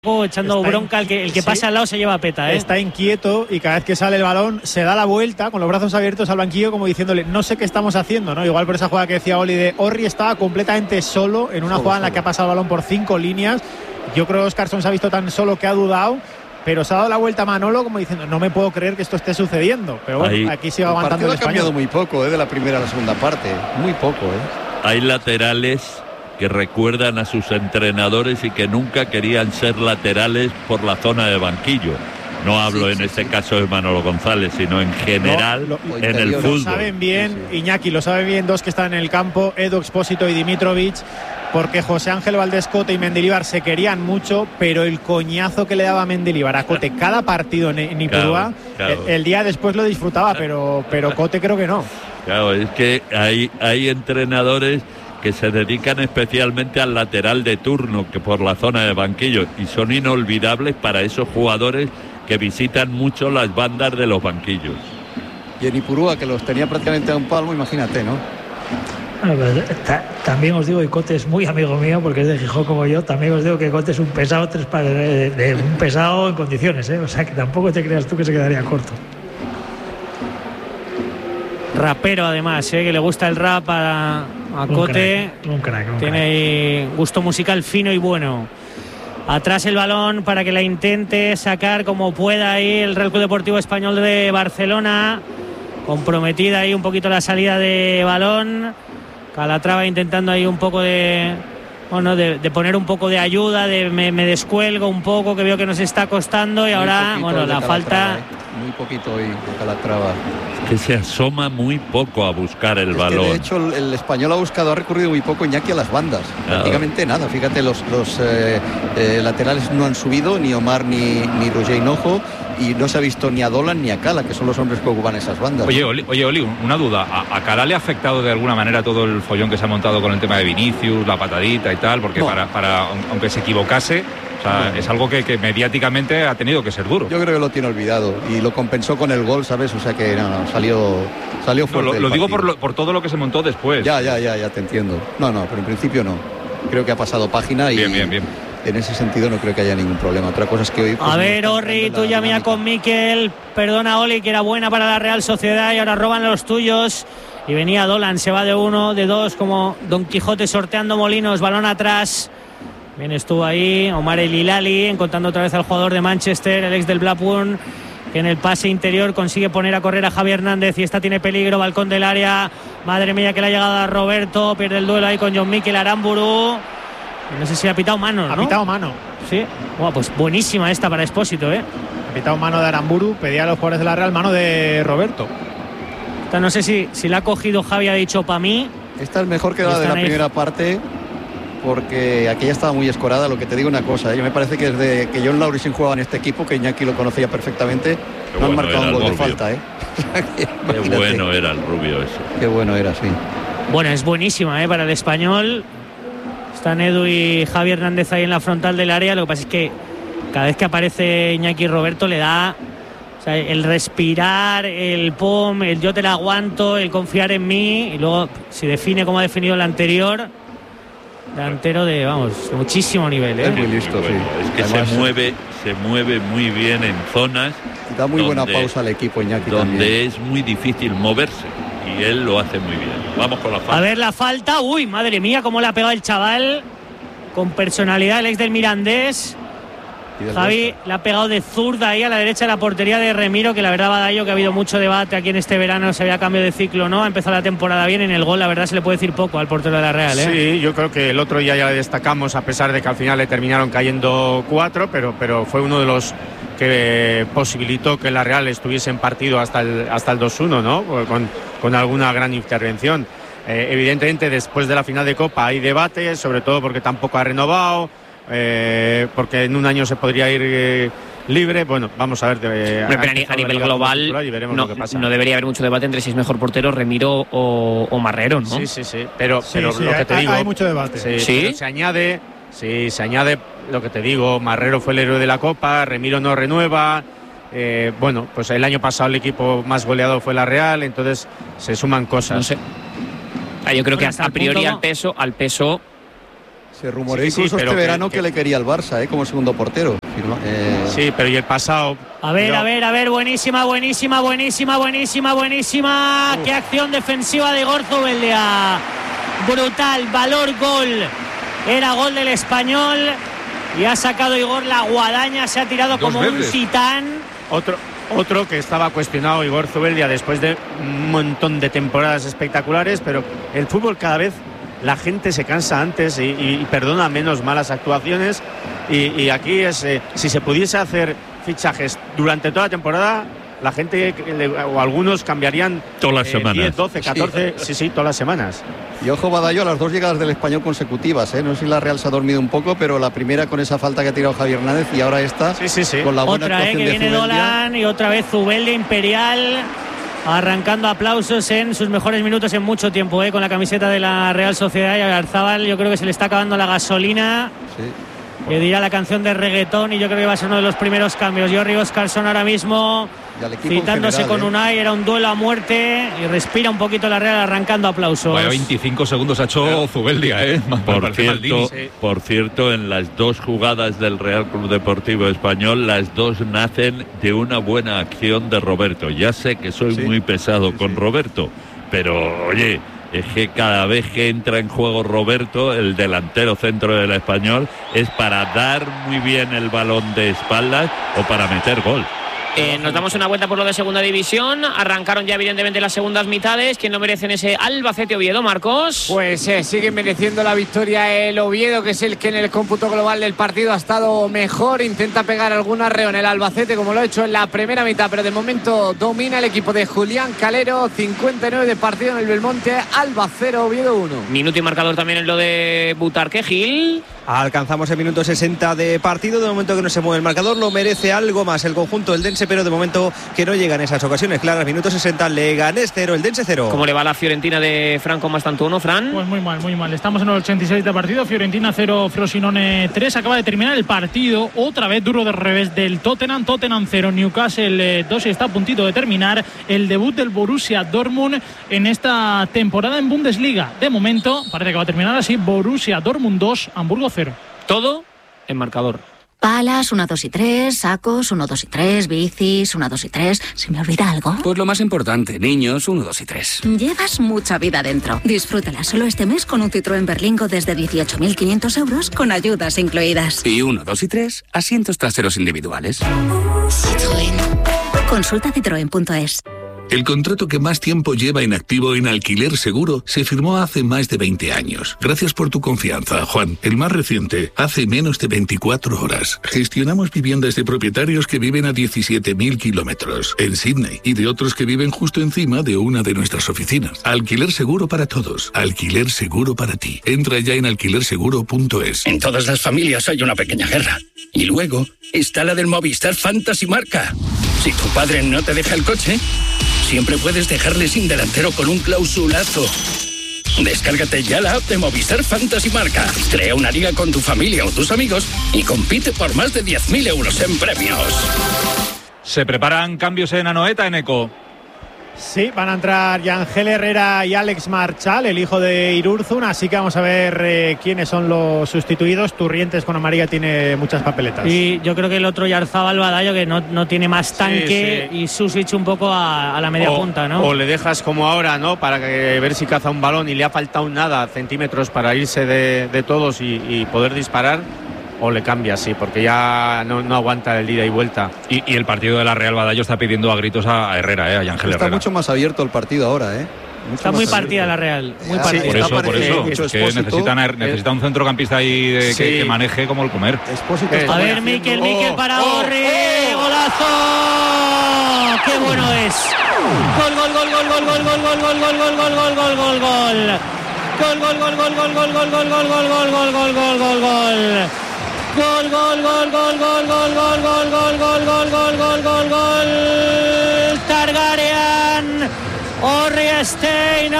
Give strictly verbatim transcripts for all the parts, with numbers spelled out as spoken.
echando está bronca, el que, el que sí, pasa al lado se lleva a peta, ¿eh? Está inquieto y cada vez que sale el balón se da la vuelta con los brazos abiertos al banquillo como diciéndole no sé qué estamos haciendo, ¿no? Igual por esa jugada que decía Oli de Orri estaba completamente solo en una solo, jugada en la solo. que ha pasado el balón por cinco líneas. Yo creo que Óscarson se ha visto tan solo que ha dudado, pero se ha dado la vuelta a Manolo como diciendo no me puedo creer que esto esté sucediendo, pero bueno, Ahí, aquí sigue aguantando el, el partido ha cambiado español. muy poco, ¿eh? De la primera a la segunda parte, muy poco, ¿eh? Hay laterales que recuerdan a sus entrenadores y que nunca querían ser laterales por la zona de banquillo. No hablo Sí, en sí, este sí. caso de Manolo González, sino en general No, lo- en el interior. fútbol. Lo saben bien, Sí, sí. Iñaki, lo saben bien dos que están en el campo, Edu Expósito y Dimitrovic, porque José Ángel Valdés Cote y Mendilibar se querían mucho, pero el coñazo que le daba Mendilibar a Cote cada partido en, en Ipurúa, Claro, claro. el, el día después lo disfrutaba, pero, pero Cote creo que no. Claro, es que hay, hay entrenadores que se dedican especialmente al lateral de turno, que por la zona de banquillo, y son inolvidables para esos jugadores que visitan mucho las bandas de los banquillos. Y en Ipurúa, que los tenía prácticamente a un palmo, imagínate, ¿no? Bueno, pues, ta- también os digo que Cote es muy amigo mío porque es de Gijón como yo. También os digo que Cote es un pesado tres pa- de, de un pesado en condiciones, ¿eh? O sea que tampoco te creas tú que se quedaría corto. Rapero además, ¿eh? Que le gusta el rap a, a Un Cote. crack, un crack, un Tiene crack. ahí gusto musical fino y bueno. Atrás el balón para que la intente sacar como pueda ahí el Real Club Deportivo Español de Barcelona. Comprometida ahí un poquito la salida de balón. Calatrava intentando ahí un poco de, bueno, de, de poner un poco de ayuda, de me, me descuelgo un poco, que veo que nos está costando y Muy ahora, poquito bueno, de la Calatrava, falta. ¿eh? Muy poquito hoy de Calatrava. Que se asoma muy poco a buscar el Es que, balón. de hecho, el, el español ha buscado, ha recurrido muy poco Iñaki a las bandas. Claro. Prácticamente nada. Fíjate, los, los eh, eh, laterales no han subido, ni Omar ni, ni Roger Hinojo, y no se ha visto ni a Dolan ni a Cala, que son los hombres que ocupan esas bandas. Oye, Oli, oye, Oli, una duda. ¿A, a Cala le ha afectado de alguna manera todo el follón que se ha montado con el tema de Vinicius, la patadita y tal? Porque No. para, para, aunque se equivocase, o sea, No. es algo que, que mediáticamente ha tenido que ser duro. Yo creo que lo tiene olvidado y lo compensó con el gol, ¿sabes? O sea que no, no, salió, salió No, fuerte. lo del lo digo partido. por, lo- por todo lo que se montó después. Ya, ya, ya, ya te entiendo. No, no, pero en principio no. Creo que ha pasado página y Bien, bien, bien. en ese sentido no creo que haya ningún problema. Otra cosa es que hoy... pues, A no ver, está Orri, entrando la tuya mía dinámica. con Miquel. Perdona, Oli, que era buena para la Real Sociedad y ahora roban los tuyos. Y venía Dolan, se va de uno, de dos, como Don Quijote sorteando molinos, balón atrás. Bien estuvo ahí Omar El Hilali, encontrando otra vez al jugador de Manchester, el ex del Blackburn, que en el pase interior consigue poner a correr a Javi Hernández y esta tiene peligro, balcón del área. Madre mía, que la llegada a Roberto, pierde el duelo ahí con John Miquel Aramburu. No sé si ha pitado mano, ¿no? Ha pitado mano. Sí. Bueno, pues buenísima esta para Expósito, ¿eh? Ha pitado mano de Aramburu, pedía a los jugadores de la Real mano de Roberto. Esta no sé si, si la ha cogido Javi, ha dicho para mí. Esta es mejor que la de la Están ahí. primera parte porque aquella estaba muy escorada. Lo que te digo una cosa, ¿eh? Yo me parece que desde que John Laurisin jugaba en este equipo, que Iñaki lo conocía perfectamente, Qué no han bueno marcado era un gol el de Rubio. falta, ¿eh? Qué Imagínate. bueno era el rubio eso. Qué bueno era, sí. Bueno, es buenísima, ¿eh? Para el español. Están Edu y Javi Hernández ahí en la frontal del área. Lo que pasa es que cada vez que aparece Iñaki Roberto le da, o sea, el respirar, el pum, el yo te la aguanto, el confiar en mí. Y luego, si define como ha definido el anterior, delantero de, vamos, de muchísimo nivel, ¿eh? Es muy listo, Bueno, sí. es que Además, se mueve, se mueve muy bien en zonas da muy buena donde- pausa al equipo Iñaki donde también. es muy difícil moverse y él lo hace muy bien. Vamos con la falta. A ver la falta. Uy, madre mía, cómo le ha pegado el chaval. Con personalidad, el ex del Mirandés. Y del Javi resto. le ha pegado de zurda ahí a la derecha de la portería de Remiro, que la verdad va a dar yo que ha habido mucho debate aquí en este verano, si había cambio de ciclo o no. Ha empezado la temporada bien, en el gol la verdad se le puede decir poco al portero de la Real, ¿eh? Sí, yo creo que el otro día ya le destacamos, a pesar de que al final le terminaron cayendo cuatro, pero, pero fue uno de los que posibilitó que la Real estuviese en partido hasta el, hasta el dos uno, ¿no? Con, con alguna gran intervención. Eh, evidentemente, después de la final de Copa hay debate, sobre todo porque tampoco ha renovado, eh, porque en un año se podría ir eh, libre. Bueno, vamos a ver. De, Hombre, pero a, ni- a nivel global y veremos no, lo que pasa. no debería haber mucho debate entre si es mejor portero Remiro o, o Marrero, ¿no? Sí, sí, sí. Pero, Sí, pero sí, lo que hay, te digo. hay mucho debate. Sí, ¿Sí? pero se añade, sí, se añade lo que te digo. Marrero fue el héroe de la Copa, Remiro no renueva. Eh, bueno, pues el año pasado el equipo más goleado fue la Real, entonces se suman cosas. No sé. Ah, yo creo Bueno, que hasta a el priori punto- al peso, al peso Se rumoreó Sí, incluso sí, este pero verano que- que, que- le quería el Barça, ¿eh? Como segundo portero. Firma- eh, Sí, pero y el pasado. A ver, Pero- a ver, a ver, buenísima, buenísima, buenísima, buenísima, buenísima. Qué acción defensiva de Igor Zubeldia. Brutal, valor, gol. Era gol del Español y ha sacado Igor la guadaña, se ha tirado Dos como veces. un titán. Otro, otro que estaba cuestionado, Igor Zubeldia, después de un montón de temporadas espectaculares, pero el fútbol cada vez la gente se cansa antes y, y- y perdona menos malas actuaciones. Y, y aquí es, eh, si se pudiese hacer fichajes durante toda la temporada, la gente que le- o algunos cambiarían Todas las semanas. diez, doce, catorce, sí, sí, todas las semanas. Y ojo, Badallo, a las dos llegadas del Español consecutivas, ¿eh? No sé si la Real se ha dormido un poco, pero la primera con esa falta que ha tirado Javier Hernández y ahora esta Sí, sí, sí. con la buena Otra, eh, actuación que de viene Zubeldia. Dolan y otra vez Zubeldia Imperial. Arrancando aplausos en sus mejores minutos en mucho tiempo, eh, con la camiseta de la Real Sociedad. Y a Garzábal yo creo que se le está acabando la gasolina. Sí. Que dirá la canción de reggaetón y yo creo que va a ser uno de los primeros cambios. Jordi Oscarson ahora mismo Y al equipo en citándose general, con ¿eh? Unai, era un duelo a muerte y respira un poquito la Real arrancando aplausos. Vaya veinticinco segundos ha hecho Zubeldia, ¿eh? Me Por parece cierto, Maldini. Sí. por cierto, en las dos jugadas del Real Club Deportivo Español, las dos nacen de una buena acción de Roberto. Ya sé que soy Sí. muy pesado Sí, con sí. Roberto, pero oye, es que cada vez que entra en juego Roberto, el delantero centro del Español, es para dar muy bien el balón de espaldas o para meter gol. Eh, nos damos una vuelta por lo de segunda división. Arrancaron ya evidentemente las segundas mitades. ¿Quién lo merece en ese Albacete Oviedo, Marcos? Pues eh, sigue mereciendo la victoria el Oviedo, que es el que en el cómputo global del partido ha estado mejor. Intenta pegar algún arreo en el Albacete, como lo ha hecho en la primera mitad, pero de momento domina el equipo de Julián Calero. cincuenta y nueve de partido en el Belmonte. Alba cero, Oviedo uno. Minuto y marcador también en lo de Butarque Gil. Alcanzamos el minuto sesenta de partido. De momento que no se mueve el marcador, lo merece algo más el conjunto del Dense, pero de momento que no llegan esas ocasiones claras. Minuto sesenta, Leganés cero, el Dense cero. ¿Cómo le va la Fiorentina de Franco Mastantuono, Fran? Pues muy mal, muy mal. Estamos en el ochenta y seis de partido. Fiorentina cero, Frosinone tres. Acaba de terminar el partido. Otra vez duro de revés del Tottenham. Tottenham cero, Newcastle dos. Está a puntito de terminar el debut del Borussia Dortmund en esta temporada en Bundesliga. De momento, parece que va a terminar así. Borussia Dortmund dos, Hamburgo cero. Todo en marcador. Palas, uno, dos y tres, sacos, uno, dos y tres, bicis, uno, dos y tres. ¿Se me olvida algo? Pues lo más importante, niños, uno, dos y tres. Llevas mucha vida dentro. Disfrútala solo este mes con un Citroën Berlingo desde dieciocho mil quinientos euros con ayudas incluidas. Y uno, dos y tres, asientos traseros individuales. Citroën. Consulta citroen punto es. El contrato que más tiempo lleva en activo en Alquiler Seguro se firmó hace más de veinte años. Gracias por tu confianza, Juan. El más reciente, hace menos de veinticuatro horas. Gestionamos viviendas de propietarios que viven a diecisiete mil kilómetros en Sydney y de otros que viven justo encima de una de nuestras oficinas. Alquiler Seguro para todos. Alquiler Seguro para ti. Entra ya en alquiler seguro punto es. En todas las familias hay una pequeña guerra. Y luego está la del Movistar Fantasy Marca. Si tu padre no te deja el coche, siempre puedes dejarle sin delantero con un clausulazo. Descárgate ya la app de Movistar Fantasy Marca. Crea una liga con tu familia o tus amigos y compite por más de diez mil euros en premios. Se preparan cambios en Anoeta, en Eco. Sí, van a entrar Yangel Herrera y Alex Marchal, el hijo de Irurzun, así que vamos a ver eh, quiénes son los sustituidos. Turrientes con amarilla tiene muchas papeletas. Y yo creo que el otro Yarzábal Badallo, que no, no tiene más tanque, sí. y Susic un poco a, a la media o, punta, ¿no? O le dejas como ahora, ¿no? Para que, ver si caza un balón y le ha faltado nada, centímetros para irse de, de todos y, y poder disparar. O le cambia, sí, porque ya no, no aguanta el ida y vuelta. Y, y el partido de la Real Badallo está pidiendo a gritos a, a Herrera, ¿eh? A Yangel Está Herrera. mucho más abierto el partido ahora, ¿eh? Mucho Está más muy abierto. partida la Real, muy Ah, partida. Por eso, por eso, mucho que Expósito. necesitan, necesita un centrocampista ahí de, que, Sí. que maneje como el comer. Expósito Eh, está A muy ver, haciendo- Miquel, Oh, Miquel para oh, Orri, oh. golazo. ¡Qué bueno es! Gol, gol, gol, gol, gol, gol, gol, gol, gol, gol, gol, gol, gol, gol, gol, gol. Gol, gol, gol, gol, gol, gol, gol, gol, gol, gol, gol, gol, gol, gol, gol, gol. Gol, gol, gol, gol, gol, gol, gol, gol, gol, gol, gol, gol, gol, gol, gol. Targaryen, Orri Stein,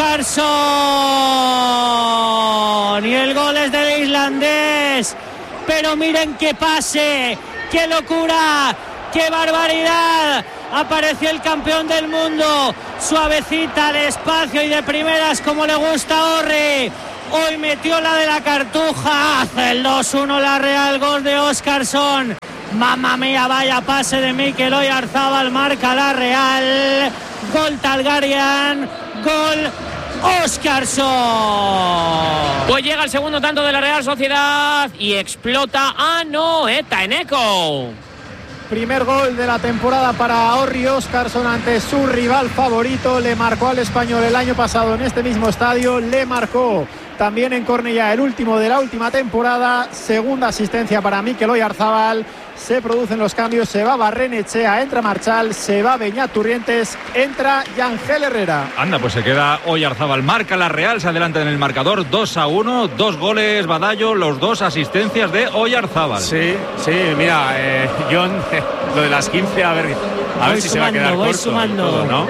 Oscarson. Y el gol es del islandés. Pero miren qué pase, qué locura, qué barbaridad. Apareció el campeón del mundo, suavecita, despacio y de primeras como le gusta a Orri. Hoy metió la de la Cartuja. Hace el dos uno la Real. Gol de Óscarson. Mamma mía, vaya pase de Mikel Oyarzábal. Marca la Real. Gol Talgarian. Gol Óscarson. Pues llega el segundo tanto de la Real Sociedad y explota Anoeta Eneco. Primer gol de la temporada para Orri Óscarson ante su rival favorito. Le marcó al Español el año pasado en este mismo estadio. Le marcó también en Cornellá, el último de la última temporada. Segunda asistencia para Mikel Oyarzábal. Se producen los cambios, se va Barrenechea, entra Marchal, se va Beñat Turrientes, entra Yangel Herrera. Anda, pues se queda Oyarzábal, marca la Real, se adelanta en el marcador dos a uno, dos goles Badallo, los dos asistencias de Oyarzábal. Sí, sí, mira, eh, John, lo de las quince, a ver, a ver voy si sumando, se va a quedar voy corto sumando. todo, ¿no?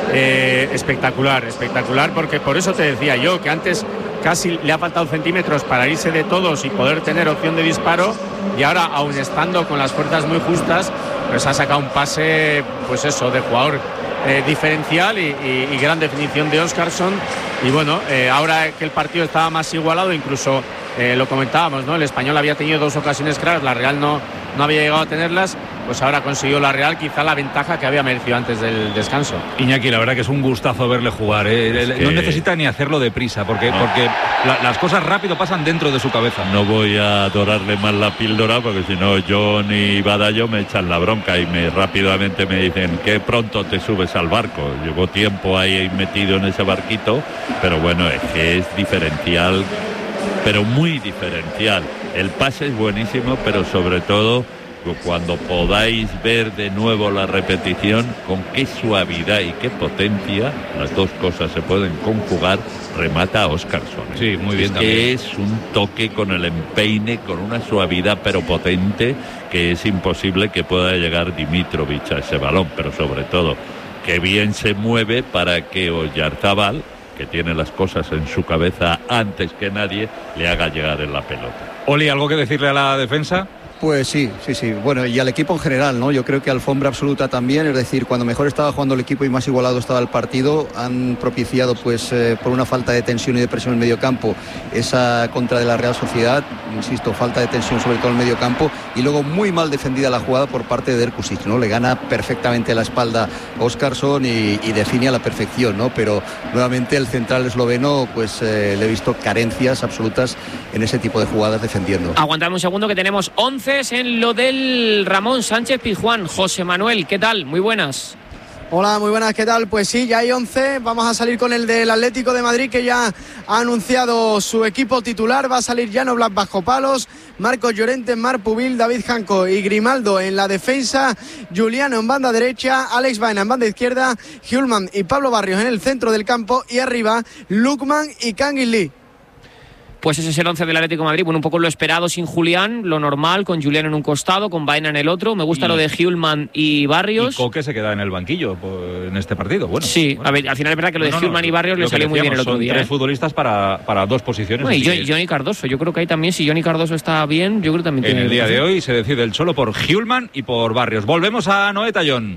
Eh, espectacular, espectacular, porque por eso te decía yo que antes casi le ha faltado centímetros para irse de todos y poder tener opción de disparo, y ahora, aun estando con las fuerzas muy justas, pues ha sacado un pase, pues eso, de jugador eh, diferencial y, y, y gran definición de Óscarson. Y bueno, eh, ahora que el partido estaba más igualado, incluso eh, lo comentábamos, ¿no? El Español había tenido dos ocasiones claras, la Real no, no había llegado a tenerlas, pues ahora consiguió la Real quizá la ventaja que había merecido antes del descanso. Iñaki, la verdad que es un gustazo verle jugar, ¿eh? Es que... No necesita ni hacerlo deprisa, porque, no. porque la, las cosas rápido pasan dentro de su cabeza. No voy a dorarle más la píldora, porque si no John y Badallo me echan la bronca y me rápidamente me dicen que pronto te subes al barco. Llevo tiempo ahí metido en ese barquito, pero bueno, es que es diferencial, pero muy diferencial. El pase es buenísimo, pero sobre todo cuando podáis ver de nuevo la repetición, con qué suavidad y qué potencia, las dos cosas se pueden conjugar, remata a Óscarson. Sí, muy bien. Es que es un toque con el empeine, con una suavidad pero potente, que es imposible que pueda llegar Dimitrovic a ese balón, pero sobre todo que bien se mueve para que Oyarzábal, que tiene las cosas en su cabeza antes que nadie, le haga llegar en la pelota. Oli, ¿algo que decirle a la defensa? Pues sí, sí, sí. Bueno, y al equipo en general, ¿no? Yo creo que alfombra absoluta también, es decir, cuando mejor estaba jugando el equipo y más igualado estaba el partido, han propiciado, pues, eh, por una falta de tensión y de presión en el medio campo, esa contra de la Real Sociedad, insisto, falta de tensión sobre todo en el medio campo, y luego muy mal defendida la jugada por parte de Derkusic, ¿no? Le gana perfectamente la espalda Óscarson y, y define a la perfección, ¿no? Pero nuevamente el central esloveno, pues eh, le he visto carencias absolutas en ese tipo de jugadas defendiendo. Aguantadme un segundo que tenemos once en lo del Ramón Sánchez Pizjuán. José Manuel, ¿qué tal? Muy buenas. Hola, muy buenas, ¿qué tal? Pues sí, ya hay once, vamos a salir con el del Atlético de Madrid, que ya ha anunciado su equipo titular. Va a salir Jan Oblak bajo palos, Marcos Llorente, Marc Pubil, David Janko y Grimaldo en la defensa, Juliano en banda derecha, Alex Baena en banda izquierda, Hjulman y Pablo Barrios en el centro del campo, y arriba Lukman y Kangin Lee. Pues ese es el once del Atlético de Madrid. Bueno, un poco lo esperado sin Julián, lo normal, con Julián en un costado, con Baena en el otro. Me gusta y, lo de Hjulman y Barrios. Y Coque se queda en el banquillo en este partido. Bueno, sí, bueno. A ver, al final es verdad que lo de no, no, Hjulman no, y Barrios le salió muy bien el otro son día. Tres ¿eh? futbolistas para, para dos posiciones. Bueno, y Johnny, Johnny Cardoso, yo creo que ahí también, si Johnny Cardoso está bien, yo creo que también en tiene. En el día de hoy se decide el solo por Hjulman y por Barrios. Volvemos a Anoeta, John.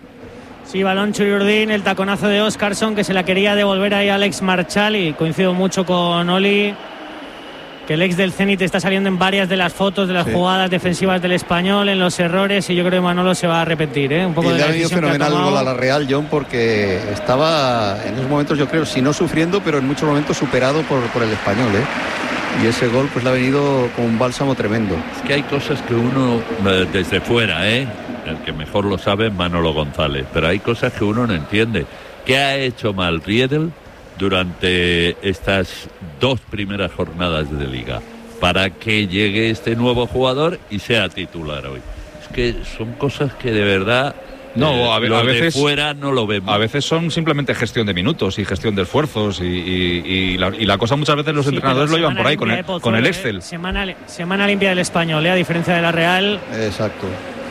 Sí, balón Churiurdín, el taconazo de Óscarson, que se la quería devolver ahí a Alex Marchal, y coincido mucho con Oli, que el ex del Zenit está saliendo en varias de las fotos de las sí. jugadas defensivas del Español, en los errores, y yo creo que Manolo se va a arrepentir, ¿eh? Un poco y de le la ha venido fenomenal el gol a la Real, John, porque estaba en esos momentos, yo creo, si no sufriendo, pero en muchos momentos superado por, por el Español, ¿eh? Y ese gol pues le ha venido con un bálsamo tremendo. Es que hay cosas que uno desde fuera, ¿eh? El que mejor lo sabe es Manolo González, pero hay cosas que uno no entiende. ¿Qué ha hecho mal Riedel durante estas dos primeras jornadas de Liga para que llegue este nuevo jugador y sea titular hoy? Es que son cosas que de verdad no, eh, a, ve- los a veces de fuera no lo vemos. A veces son simplemente gestión de minutos y gestión de esfuerzos y, y, y, la, y la cosa muchas veces los sí, entrenadores lo llevan por ahí con el, Pozuelo, con el Excel. Eh, semana, semana limpia del Español, ¿eh? A diferencia de la Real. Exacto.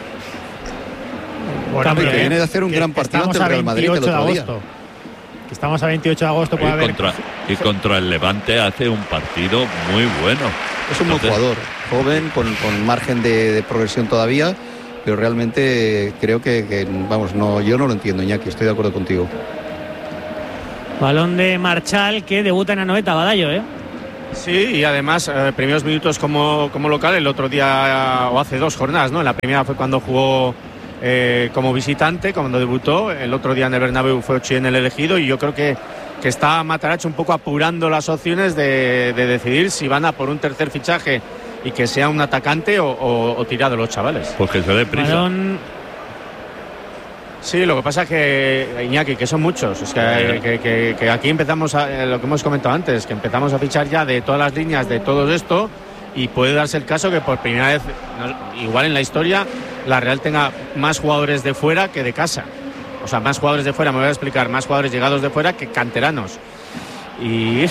Bueno, que viene de hacer un gran partido ante el Real Madrid el otro día. Que estamos a veintiocho de agosto, puede y, haber... contra, y contra el Levante hace un partido muy bueno. Es un buen jugador, joven, con, con margen de, de progresión todavía, pero realmente creo que, que, vamos, no, yo no lo entiendo, Iñaki, estoy de acuerdo contigo. Balón de Marchal, que debuta en Anoeta, Badallo, ¿eh? Sí, y además, eh, primeros minutos como, como local, el otro día, o hace dos jornadas, ¿no? La primera fue cuando jugó eh, como visitante, cuando debutó. El otro día en el Bernabéu fue ocho en el elegido, y yo creo que, que está Mataracho un poco apurando las opciones de, de decidir si van a por un tercer fichaje y que sea un atacante o, o, o tirado los chavales. Pues que se dé prisa. Balón. Sí, lo que pasa es que, Iñaki, que son muchos. Es que, Eh. que, que, que aquí empezamos, a, lo que hemos comentado antes, que empezamos a fichar ya de todas las líneas de todo esto, y puede darse el caso que por primera vez, no, igual en la historia, la Real tenga más jugadores de fuera que de casa. O sea, más jugadores de fuera, me voy a explicar, más jugadores llegados de fuera que canteranos. Y, y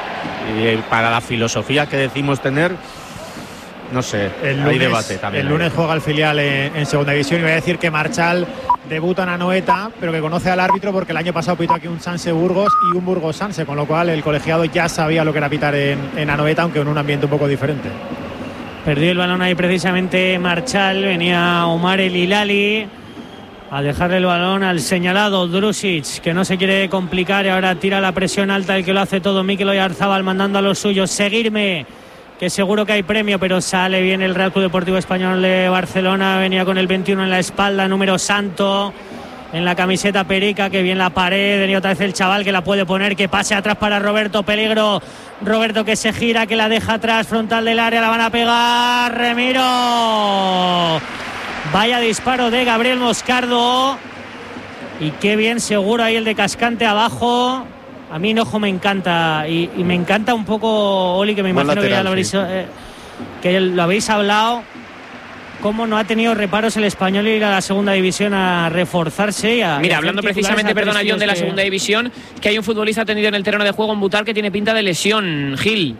para la filosofía que decimos tener, no sé, el hay lunes, debate también. El lunes juega el filial en, en segunda división, y voy a decir que Marchal debuta en Anoeta, pero que conoce al árbitro porque el año pasado pitó aquí un Sanse Burgos y un Burgos Sanse, con lo cual el colegiado ya sabía lo que era pitar en, en Anoeta, aunque en un ambiente un poco diferente. Perdió el balón ahí precisamente Marchal, venía Omar El Hilali a dejarle el balón al señalado Drusic, que no se quiere complicar, y ahora tira la presión alta, el que lo hace todo, Mikel Oyarzabal, mandando a los suyos, seguirme, que seguro que hay premio, pero sale bien el Real Club Deportivo Español de Barcelona. Venía con el veintiuno en la espalda, número Santo, en la camiseta Perica, que bien la pared, venía otra vez el chaval que la puede poner, que pase atrás para Roberto, peligro, Roberto que se gira, que la deja atrás, frontal del área, la van a pegar, Remiro, vaya disparo de Gabriel Moscardo, y qué bien seguro ahí el de Cascante abajo. A mí Hinojo me encanta, y, y me encanta un poco, Oli, que me Buen imagino lateral, que ya lo habréis, sí. eh, que lo habéis hablado, cómo no ha tenido reparos el Español ir a la segunda división a reforzarse. Y a, Mira, y a hablando hacer precisamente, titulares a perdona tres John, de la tíos segunda que- división, que hay un futbolista atendido en el terreno de juego en Butar que tiene pinta de lesión, Gil.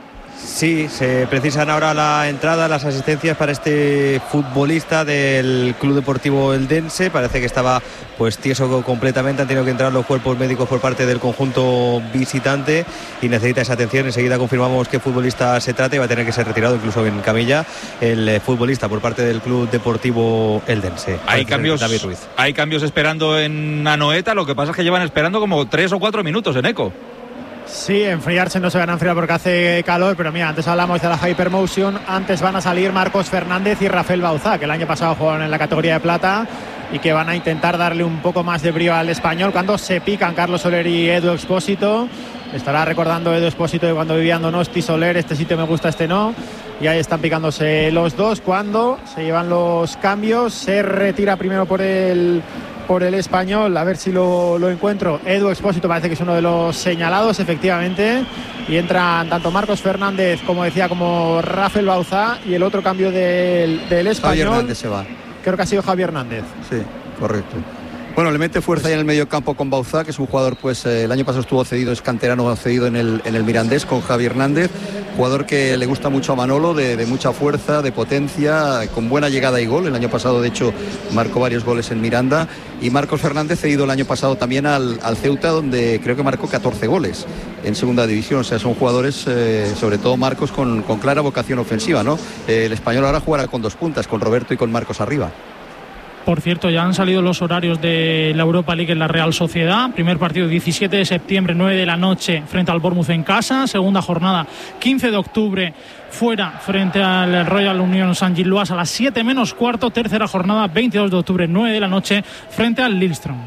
Sí, se precisan ahora la entrada, las asistencias para este futbolista del Club Deportivo Eldense. Parece que estaba pues tieso completamente, han tenido que entrar los cuerpos médicos por parte del conjunto visitante y necesita esa atención. Enseguida confirmamos qué futbolista se trata y va a tener que ser retirado incluso en camilla el eh, futbolista por parte del Club Deportivo Eldense. Hay Parece ser cambios, David Ruiz. hay cambios esperando en Anoeta, lo que pasa es que llevan esperando como tres o cuatro minutos en Eco. Sí, enfriarse no se van a enfriar porque hace calor, pero mira, antes hablamos de la Hypermotion, antes van a salir Marcos Fernández y Rafael Bauzá, que el año pasado jugaron en la categoría de plata y que van a intentar darle un poco más de brío al Español cuando se pican Carlos Soler y Edu Expósito. Estará recordando Edu Expósito de cuando vivía en Donosti, Soler, este sitio me gusta, este no, y ahí están picándose los dos cuando se llevan los cambios. Se retira primero por el por el Español, a ver si lo, lo encuentro. Edu Expósito parece que es uno de los señalados, efectivamente, y entran tanto Marcos Fernández, como decía, como Rafael Bauzá, y el otro cambio del, del Español, Javier Hernández se va. creo que ha sido Javier Hernández. Sí, correcto. Bueno, le mete fuerza ahí en el medio campo con Bauzá, que es un jugador, pues eh, el año pasado estuvo cedido, es canterano cedido en el, en el Mirandés con Javier Hernández, jugador que le gusta mucho a Manolo, de, de mucha fuerza, de potencia, con buena llegada y gol. El año pasado, de hecho, marcó varios goles en Miranda. Y Marcos Fernández cedido el año pasado también al, al Ceuta, donde creo que marcó catorce goles en segunda división. O sea, son jugadores, eh, sobre todo Marcos, con, con clara vocación ofensiva, ¿no? Eh, el Español ahora jugará con dos puntas, con Roberto y con Marcos arriba. Por cierto, ya han salido los horarios de la Europa League en la Real Sociedad. Primer partido diecisiete de septiembre, nueve de la noche, frente al Bournemouth en casa. Segunda jornada, quince de octubre, fuera, frente al Royal Union Saint-Gilloise a las siete menos cuarto. Tercera jornada, veintidós de octubre, nueve de la noche, frente al Lillestrøm.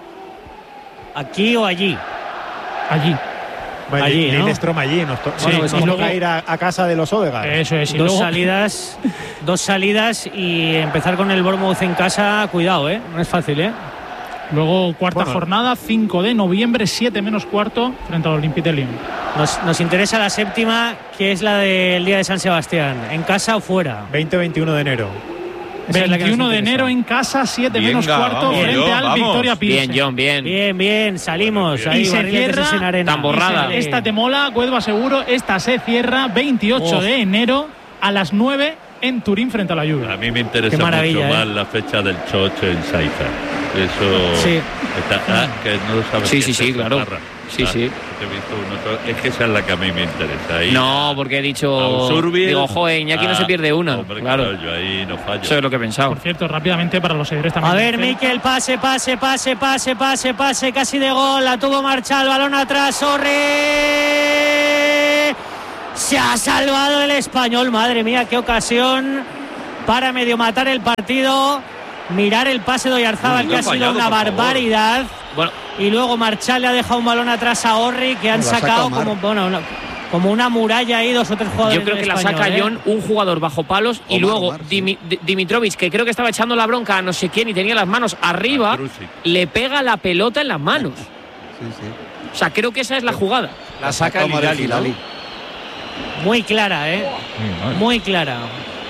¿Aquí o allí? Allí. Bueno, Allí, ¿no? Lillestrøm allí. Nos, to- Sí, bueno, pues y nos luego- toca ir a, a casa de los Odegaard. Eso es. Y Dos luego, salidas, dos salidas y empezar con el Bournemouth en casa, cuidado, ¿eh? No es fácil, ¿eh? luego cuarta Bueno. jornada, cinco de noviembre, siete menos cuarto, frente al Olympique de Lyon. Nos, nos interesa la séptima, que es la del día de San Sebastián. ¿En casa o fuera? veinte veintiuno de enero. Esa es la que nos veintiuno de interesa. enero en casa, siete Venga, menos cuarto, vamos, frente John, al vamos. Victoria Pilsen. Bien, John, bien. Bien, bien, salimos. Y Ahí, se barriletes cierra en arena. tan borrada. Esa- Esta te mola, Cuedva seguro. Esta se cierra veintiocho Oh. de enero a las nueve en Turín frente a la Juve. A mí me interesa Qué maravilla, mucho ¿eh? más la fecha del Chocho en Saiza. Eso. Sí. Está, ah, que no lo sabes. Sí, qué sí, es sí, esa claro. barra. Sí, Ah, sí. te he visto uno, es que esa es la que a mí me interesa. Ahí, No, porque he dicho. Ausurbil. Digo, joder, Iñaki no Ah, se pierde una. hombre, Claro. yo ahí no fallo. Eso es lo que he pensado. Por cierto, rápidamente para los seguidores también. A ver, del Celta. Mikel, pase, pase, pase, pase, pase, pase, casi de gol. La tuvo Marchal, balón atrás, Sorre. Se ha salvado el Español, madre mía, qué ocasión para medio matar el partido. Mirar el pase de Oyarzábal, que ha sido una barbaridad. Bueno. Y luego Marchal le ha dejado un balón atrás a Orri, que han sacado como, bueno, no, como una muralla ahí, dos o tres jugadores. Yo creo que la Español, saca ¿eh? John, un jugador bajo palos, y luego Omar, sí. Dimi, Dimitrovic, que creo que estaba echando la bronca a no sé quién y tenía las manos arriba, le pega la pelota en las manos. Sí, sí. O sea, creo que esa es la jugada. La saca el Hilali, Hilali. Muy clara, ¿eh? Muy clara.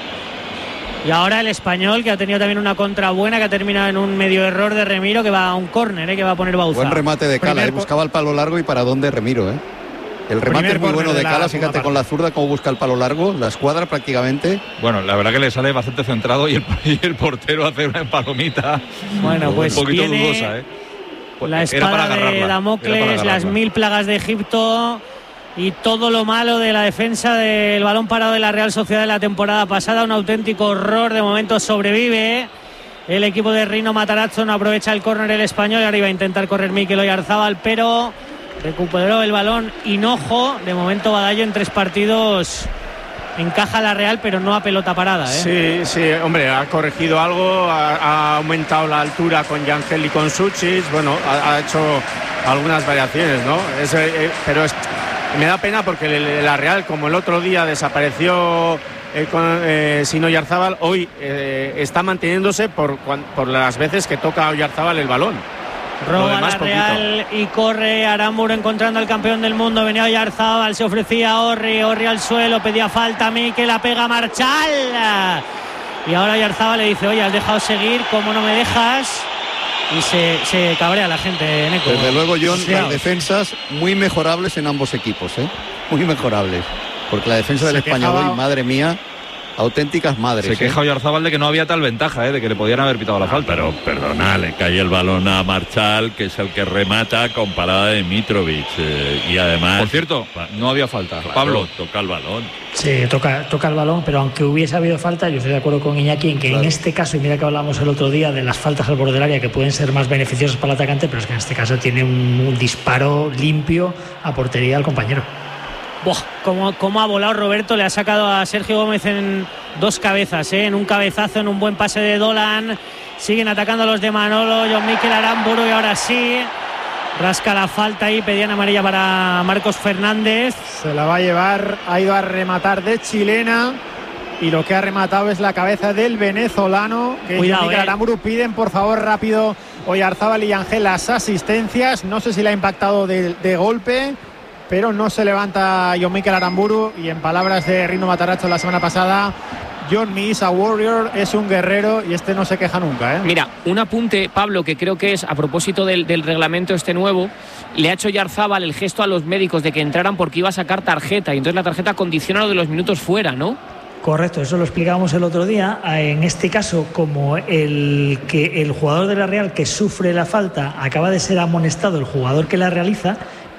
Y ahora el Español, que ha tenido también una contra buena, que ha terminado en un medio error de Remiro, que va a un córner, ¿eh? Que va a poner Bauzá. Buen remate de Cala, eh, buscaba el palo largo y para dónde Remiro, ¿eh? El remate es muy bueno de, de Cala, fíjate con la zurda cómo busca el palo largo, la escuadra prácticamente. Bueno, la verdad que le sale bastante centrado y el, y el portero hace una palomita. Bueno, pues un poquito viene dudosa, ¿eh? Pues la espada de Damocles, las mil plagas de Egipto y todo lo malo de la defensa del balón parado de la Real Sociedad de la temporada pasada. Un auténtico horror. De momento sobrevive el equipo de Rino Matarazzo. No aprovecha el córner el Español. Ahora iba a intentar correr Mikel Oyarzábal, pero recuperó el balón Hinojo. De momento Badallo en tres partidos encaja la Real, pero no a pelota parada, ¿eh? Sí, sí, hombre, ha corregido algo, ha, ha aumentado la altura con Yangel y con Suchis. Bueno, ha, ha hecho algunas variaciones, ¿no? Es, eh, pero es, me da pena porque la Real, como el otro día desapareció eh, con, eh, sin Oyarzábal, hoy eh, está manteniéndose por, por las veces que toca a Oyarzábal el balón. Roba la Real y corre Aramburu encontrando al campeón del mundo. Venía Oyarzábal, se ofrecía a Orri, Orri al suelo, pedía falta a Mikel, la pega Marchal. Y ahora Oyarzábal le dice, oye, has dejado seguir, ¿cómo no me dejas? Y se, se cabrea la gente, Neco. Desde luego, John, sí, las defensas muy mejorables en ambos equipos, ¿eh? Muy mejorables. Porque la defensa del Español hoy, madre mía, auténticas madres. Se queja ¿eh? Oyarzábal de que no había tal ventaja, ¿eh? De que le podían haber pitado la falta. Pero perdona, le cae el balón a Marchal, que es el que remata con parada de Mitrovic. Eh, y además... Por cierto, no había falta. Claro, Pablo toca el balón. Sí, toca, toca el balón, pero aunque hubiese habido falta, yo estoy de acuerdo con Iñaki en que claro. En este caso, y mira que hablamos el otro día de las faltas al borde del área que pueden ser más beneficiosas para el atacante, pero es que en este caso tiene un, un disparo limpio a portería al compañero. Buah, cómo, cómo ha volado Roberto, le ha sacado a Sergio Gómez en dos cabezas, ¿eh? En un cabezazo, en un buen pase de Dolan. Siguen atacando los de Manolo, John Mikel Aramburu, y ahora sí rasca la falta y pedían amarilla para Marcos Fernández. Se la va a llevar, ha ido a rematar de chilena y lo que ha rematado es la cabeza del venezolano. Que Cuidado, Mikel eh. Aramburu piden por favor rápido Oyarzábal y Ángel las asistencias. No sé si le ha impactado de, de golpe, pero no se levanta John Mikel Aramburu. Y en palabras de Rino Matarazzo la semana pasada, John Me is a warrior, es un guerrero y este no se queja nunca, ¿eh? Mira, un apunte, Pablo, que creo que es a propósito del, del reglamento este nuevo. Le ha hecho Oyarzábal el gesto a los médicos de que entraran porque iba a sacar tarjeta, y entonces la tarjeta condiciona lo de los minutos fuera, ¿no? Correcto, eso lo explicábamos el otro día. En este caso, como el que el jugador de la Real que sufre la falta acaba de ser amonestado, el jugador que la realiza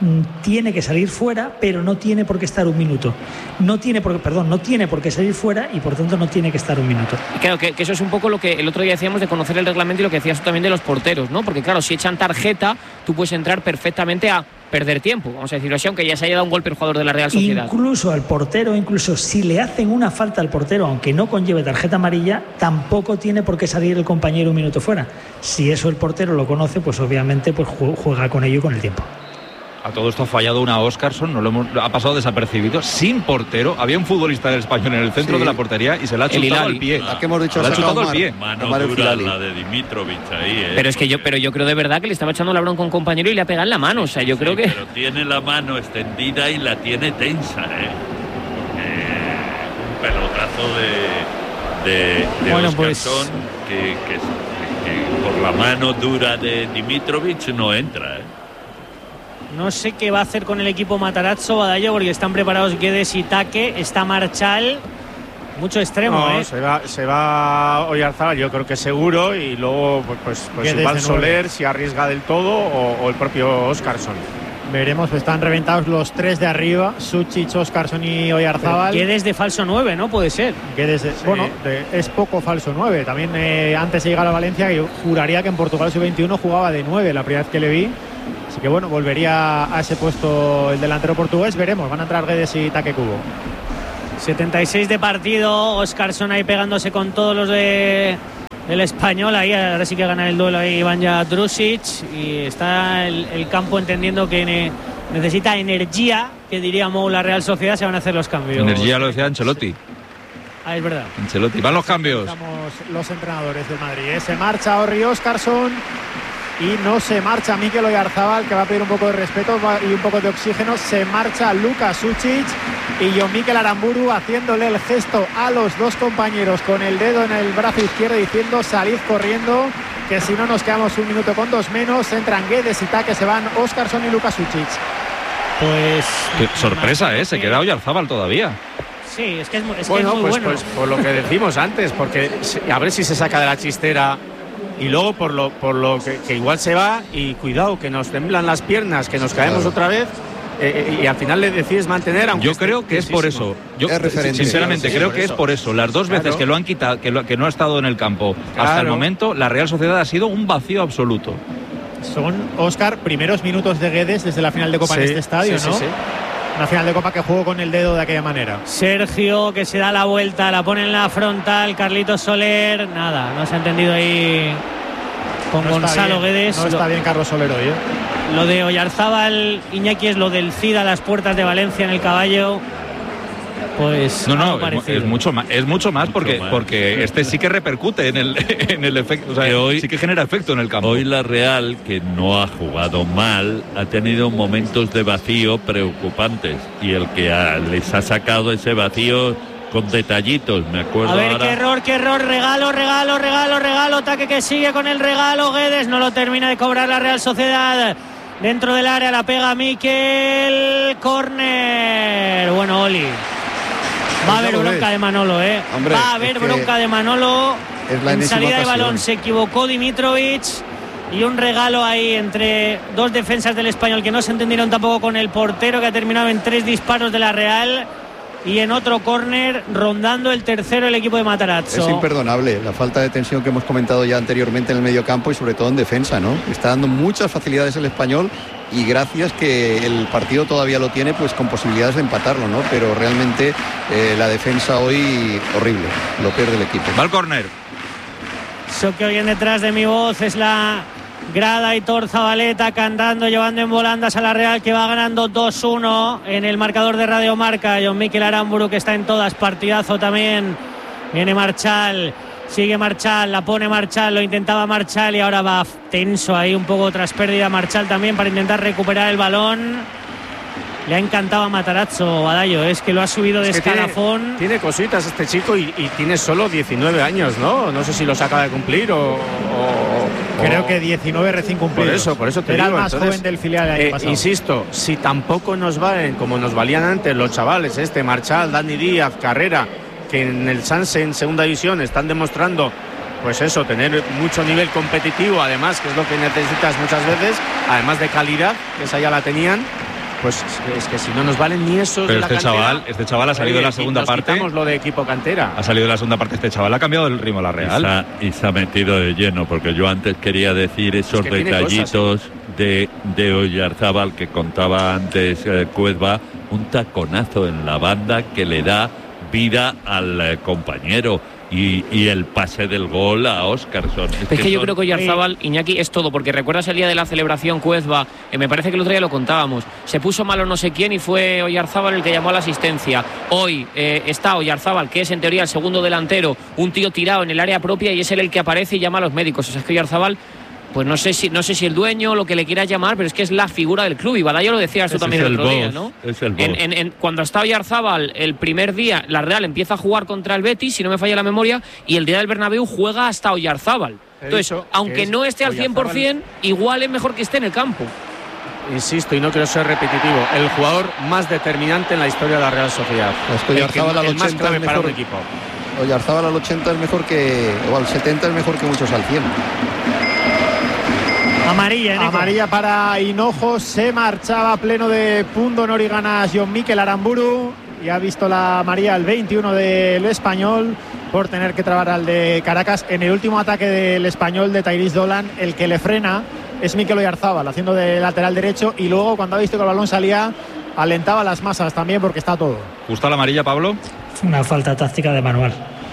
tiene que salir fuera, pero no tiene por qué estar un minuto. No tiene por qué, perdón, no tiene por qué salir fuera y por tanto no tiene que estar un minuto. Claro, que, que eso es un poco lo que el otro día decíamos de conocer el reglamento y lo que decías tú también de los porteros, ¿no? Porque claro, si echan tarjeta, tú puedes entrar perfectamente a perder tiempo, vamos a decirlo así, aunque ya se haya dado un golpe el jugador de la Real Sociedad. Incluso al portero, incluso si le hacen una falta al portero, aunque no conlleve tarjeta amarilla, tampoco tiene por qué salir el compañero un minuto fuera. Si eso el portero lo conoce, pues obviamente pues juega con ello y con el tiempo. A todo esto ha fallado una Óscarson, no lo hemos, ha pasado desapercibido, sin portero. Había un futbolista del Español en el centro sí. de la portería y se la ha chutado al pie. La que hemos dicho, se la ha chutado al pie. Mano dura la de Dimitrovic ahí, ¿eh? Pero es que yo, pero yo creo de verdad que le estaba echando la bronca a un compañero y le ha pegado en la mano. O sea, yo sí, creo que. Pero tiene la mano extendida y la tiene tensa, ¿eh? Porque un pelotazo de, de, de bueno, Óscarson pues... que, que, que por la mano dura de Dimitrovic no entra, ¿eh? No sé qué va a hacer con el equipo Matarazzo, Badallo, porque están preparados Guedes y Taque. Está Marchal. Mucho extremo, no, ¿eh? Se va, se va Oyarzábal, yo creo que seguro. Y luego, pues, pues, pues igual Soler, si arriesga del todo, o, o el propio Óscarson. Veremos, están reventados los tres de arriba: Suchich, Óscarson y Oyarzábal. Guedes de falso nueve, ¿no? Puede ser. Guedes de, sí. Bueno, de, es poco falso nueve. También eh, antes de llegar a Valencia, yo juraría que en Portugal sub veintiuno jugaba de nueve, la primera vez que le vi. Así que bueno, volvería a ese puesto el delantero portugués. Veremos, van a entrar Guedes y Taque Kubo. setenta y seis de partido, Óscarson ahí pegándose con todos los de el español, ahí ahora sí que gana el duelo ahí Vanja Drusic, y está el, el campo entendiendo que ne, necesita energía, que diríamos la Real Sociedad, se van a hacer los cambios. Energía lo decía Ancelotti. Ah, es verdad. Ancelotti, van los cambios. Estamos los entrenadores del Madrid, ¿eh? Se marcha Orri Óscarson y no se marcha Mikel Oyarzabal, que va a pedir un poco de respeto y un poco de oxígeno. Se marcha Luka Sučić y Jon Mikel Aramburu haciéndole el gesto a los dos compañeros con el dedo en el brazo izquierdo diciendo salid corriendo, que si no nos quedamos un minuto con dos menos. Entran Guedes y Taque, se van Óscarson y Luka Sučić. Pues qué sorpresa, ¿eh? Se queda Oyarzabal todavía. Sí, es que es, muy, es, bueno, que es muy pues, bueno. Pues por lo que decimos antes, porque a ver si se saca de la chistera. Y luego por lo por lo que, que igual se va, y cuidado, que nos temblan las piernas, que nos caemos claro. otra vez, eh, y al final le decides mantener. Aunque yo creo que es por eso. Yo sinceramente sí, creo que es por eso. Las dos claro. veces que lo han quitado, que, lo, que no ha estado en el campo claro. hasta el momento, la Real Sociedad ha sido un vacío absoluto. Son, Óscar, primeros minutos de Guedes desde la final de Copa sí, en este estadio, sí, ¿no? Sí, sí. Una final de Copa que jugó con el dedo de aquella manera. Sergio, que se da la vuelta, la pone en la frontal, Carlitos Soler, nada, no se ha entendido ahí con no Gonzalo Guedes. No está lo, bien Carlos Soler hoy, ¿eh? Lo de Oyarzabal, Iñaki, es lo del Cid a las puertas de Valencia en el Caballo. Pues no, no, es, es mucho más, es mucho más mucho porque más. porque este sí que repercute en el en el efecto, o sea, que hoy, sí que genera efecto en el campo. Hoy la Real, que no ha jugado mal, ha tenido momentos de vacío preocupantes, y el que ha, les ha sacado ese vacío con detallitos, me acuerdo. A ver, ahora. qué error, qué error, regalo, regalo, regalo, regalo, Taque que sigue con el regalo, Guedes no lo termina de cobrar la Real Sociedad. Dentro del área la pega Mikel, córner. Bueno, Oli. Va a haber bronca de Manolo, ¿eh? Hombre, Va a haber bronca de Manolo. En salida de ocasión. balón se equivocó Dimitrovic. Y un regalo ahí entre dos defensas del Español que no se entendieron tampoco con el portero, que ha terminado en tres disparos de la Real. Y en otro córner, rondando el tercero el equipo de Matarazzo. Es imperdonable la falta de tensión que hemos comentado ya anteriormente en el mediocampo y sobre todo en defensa, ¿no? Está dando muchas facilidades el Español, y gracias que el partido todavía lo tiene, pues con posibilidades de empatarlo, ¿no? Pero realmente eh, la defensa hoy horrible, lo pierde el equipo. Va al córner. Eso que oyen detrás de mi voz es la grada Aitor Zabaleta cantando, llevando en volandas a la Real, que va ganando dos uno en el marcador de Radio Marca. Jon Mikel Aramburu, que está en todas, partidazo también. Viene Marchal, sigue Marchal, la pone Marchal, lo intentaba Marchal y ahora va tenso ahí un poco tras pérdida Marchal también para intentar recuperar el balón. Le ha encantado a Matarazzo, Badallo, es que lo ha subido de es escalafón. Tiene, tiene cositas este chico y, y tiene solo diecinueve años, ¿no? No sé si los acaba de cumplir o... o Creo que diecinueve recién cumplidos. Por eso, por eso te Era digo. el más Entonces, joven del filial del año eh, pasado. Insisto, si tampoco nos valen como nos valían antes los chavales, este Marchal, Dani Díaz, Carrera, que en el Sanse en segunda división están demostrando, pues eso, tener mucho nivel competitivo, además, que es lo que necesitas muchas veces, además de calidad, que esa ya la tenían. Pues es que si no nos valen ni esos. Pero de la este cantera, chaval, este chaval ha salido de la segunda parte. Lo de equipo cantera. Ha salido de la segunda parte este chaval, ha cambiado el ritmo la Real. Y se ha, y se ha metido de lleno, porque yo antes quería decir esos es que detallitos cosas, ¿eh? de, de Oyarzabal que contaba antes eh, Cuezba, un taconazo en la banda que le da vida al eh, compañero. Y, y el pase del gol a Óscarson. Es, es que, que yo son... creo que Oyarzabal, Iñaki, es todo, porque recuerdas el día de la celebración Cuezba, eh, me parece que el otro día lo contábamos, se puso malo no sé quién y fue Oyarzabal el que llamó a la asistencia. Hoy eh, está Oyarzabal, que es en teoría el segundo delantero, un tío tirado en el área propia, y es él el que aparece y llama a los médicos. O sea, es que Oyarzabal, pues no sé si no sé si el dueño, lo que le quieras llamar, pero es que es la figura del club. Y Badallo lo decías tú también el otro boss, día, ¿no? Es el en, en, en, cuando está Oyarzabal, el primer día, la Real empieza a jugar contra el Betis, si no me falla la memoria, y el día del Bernabéu juega hasta Oyarzabal. Entonces, aunque no esté al cien por ciento, igual es mejor que esté en el campo. Insisto, y no quiero ser repetitivo, el jugador más determinante en la historia de la Real Sociedad. Es que Oyarzabal al ochenta más clave es mejor, para un equipo. Oyarzabal al ochenta es mejor que, o al setenta es mejor que muchos al cien. Amarilla, Nico. Amarilla para Hinojo. Se marchaba pleno de pundonor y ganas Jon Mikel Aramburu, y ha visto la amarilla al veintiuno del Español por tener que trabar al de Caracas en el último ataque del Español de Tyrese Dolan, el que le frena es Mikel Oyarzabal haciendo de lateral derecho, y luego cuando ha visto que el balón salía alentaba las masas también porque está todo. ¿Justa la amarilla, Pablo? Es una falta táctica de manual.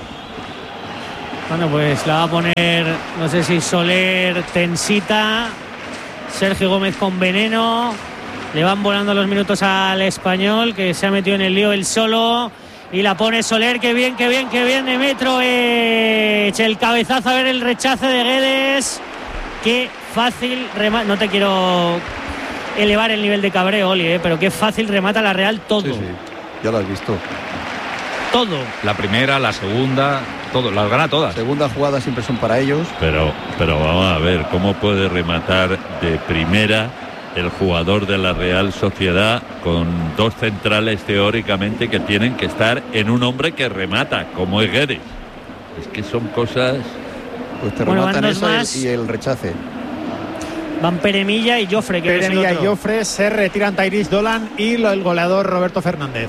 Bueno, pues la va a poner, no sé si Soler, tensita, Sergio Gómez con veneno. Le van volando los minutos al Español, que se ha metido en el lío él solo. Y la pone Soler, que bien, que bien, que bien de Mitrovic. El cabezazo, a ver el rechace de Guedes. Qué fácil remata. No te quiero elevar el nivel de cabreo, Oli, ¿eh? Pero qué fácil remata la Real todo. Sí, sí, ya lo has visto. Todo. La primera, la segunda, todo, las gana todas. Segunda jugada siempre son para ellos. Pero, pero vamos a ver, ¿cómo puede rematar de primera el jugador de la Real Sociedad con dos centrales teóricamente que tienen que estar en un hombre que remata, como es Guedes? Es que son cosas... Pues te bueno, rematan eso más. y el rechace. Van Peremilla y Jofre, que Peremilla es el y Jofre, se retiran Tyrese Dolan y el goleador Roberto Fernández.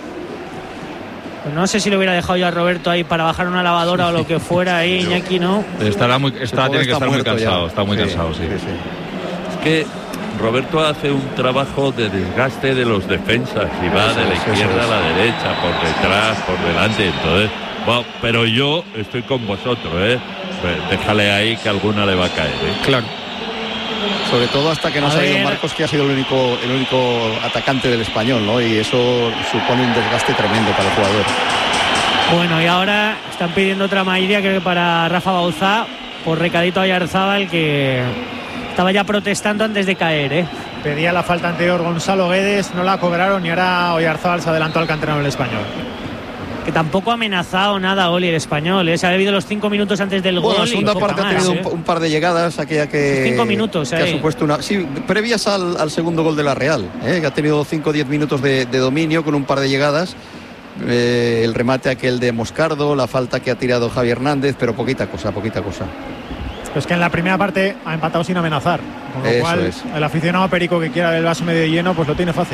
Pues no sé si lo hubiera dejado yo a Roberto ahí para bajar una lavadora o lo que fuera ahí, Iñaki, ¿no? Estará muy, está, tiene que estar muy cansado, ya. Está muy sí, cansado, sí. sí, sí. Es que Roberto hace un trabajo de desgaste de los defensas y va de la izquierda a la derecha, por detrás, por delante. Entonces, bueno, pero yo estoy con vosotros, ¿eh? Pues déjale ahí que alguna le va a caer, ¿eh? Claro. Sobre todo hasta que no ha salido Marcos, que ha sido el único, el único atacante del Español, ¿no? Y eso supone un desgaste tremendo para el jugador. Bueno, y ahora están pidiendo otra amarilla, creo que para Rafa Bauzá, por recadito a Oyarzabal, que estaba ya protestando antes de caer, ¿eh? Pedía la falta anterior Gonzalo Guedes, no la cobraron y ahora Oyarzabal se adelantó al canterano del Español. Que tampoco ha amenazado nada Oli el Español, ¿eh? Se ha debido los cinco minutos antes del bueno, gol. La segunda parte ha tenido ¿eh? un, un par de llegadas, aquella que, cinco minutos, que eh. ha supuesto una. Sí, previas al, al segundo gol de la Real, ¿eh? Que ha tenido cinco o diez minutos de, de dominio con un par de llegadas. Eh, el remate aquel de Moscardo, la falta que ha tirado Javi Hernández, pero poquita cosa, poquita cosa. Pues que en la primera parte ha empatado sin amenazar, con lo Eso cual es. el aficionado perico que quiera el vaso medio lleno, pues lo tiene fácil.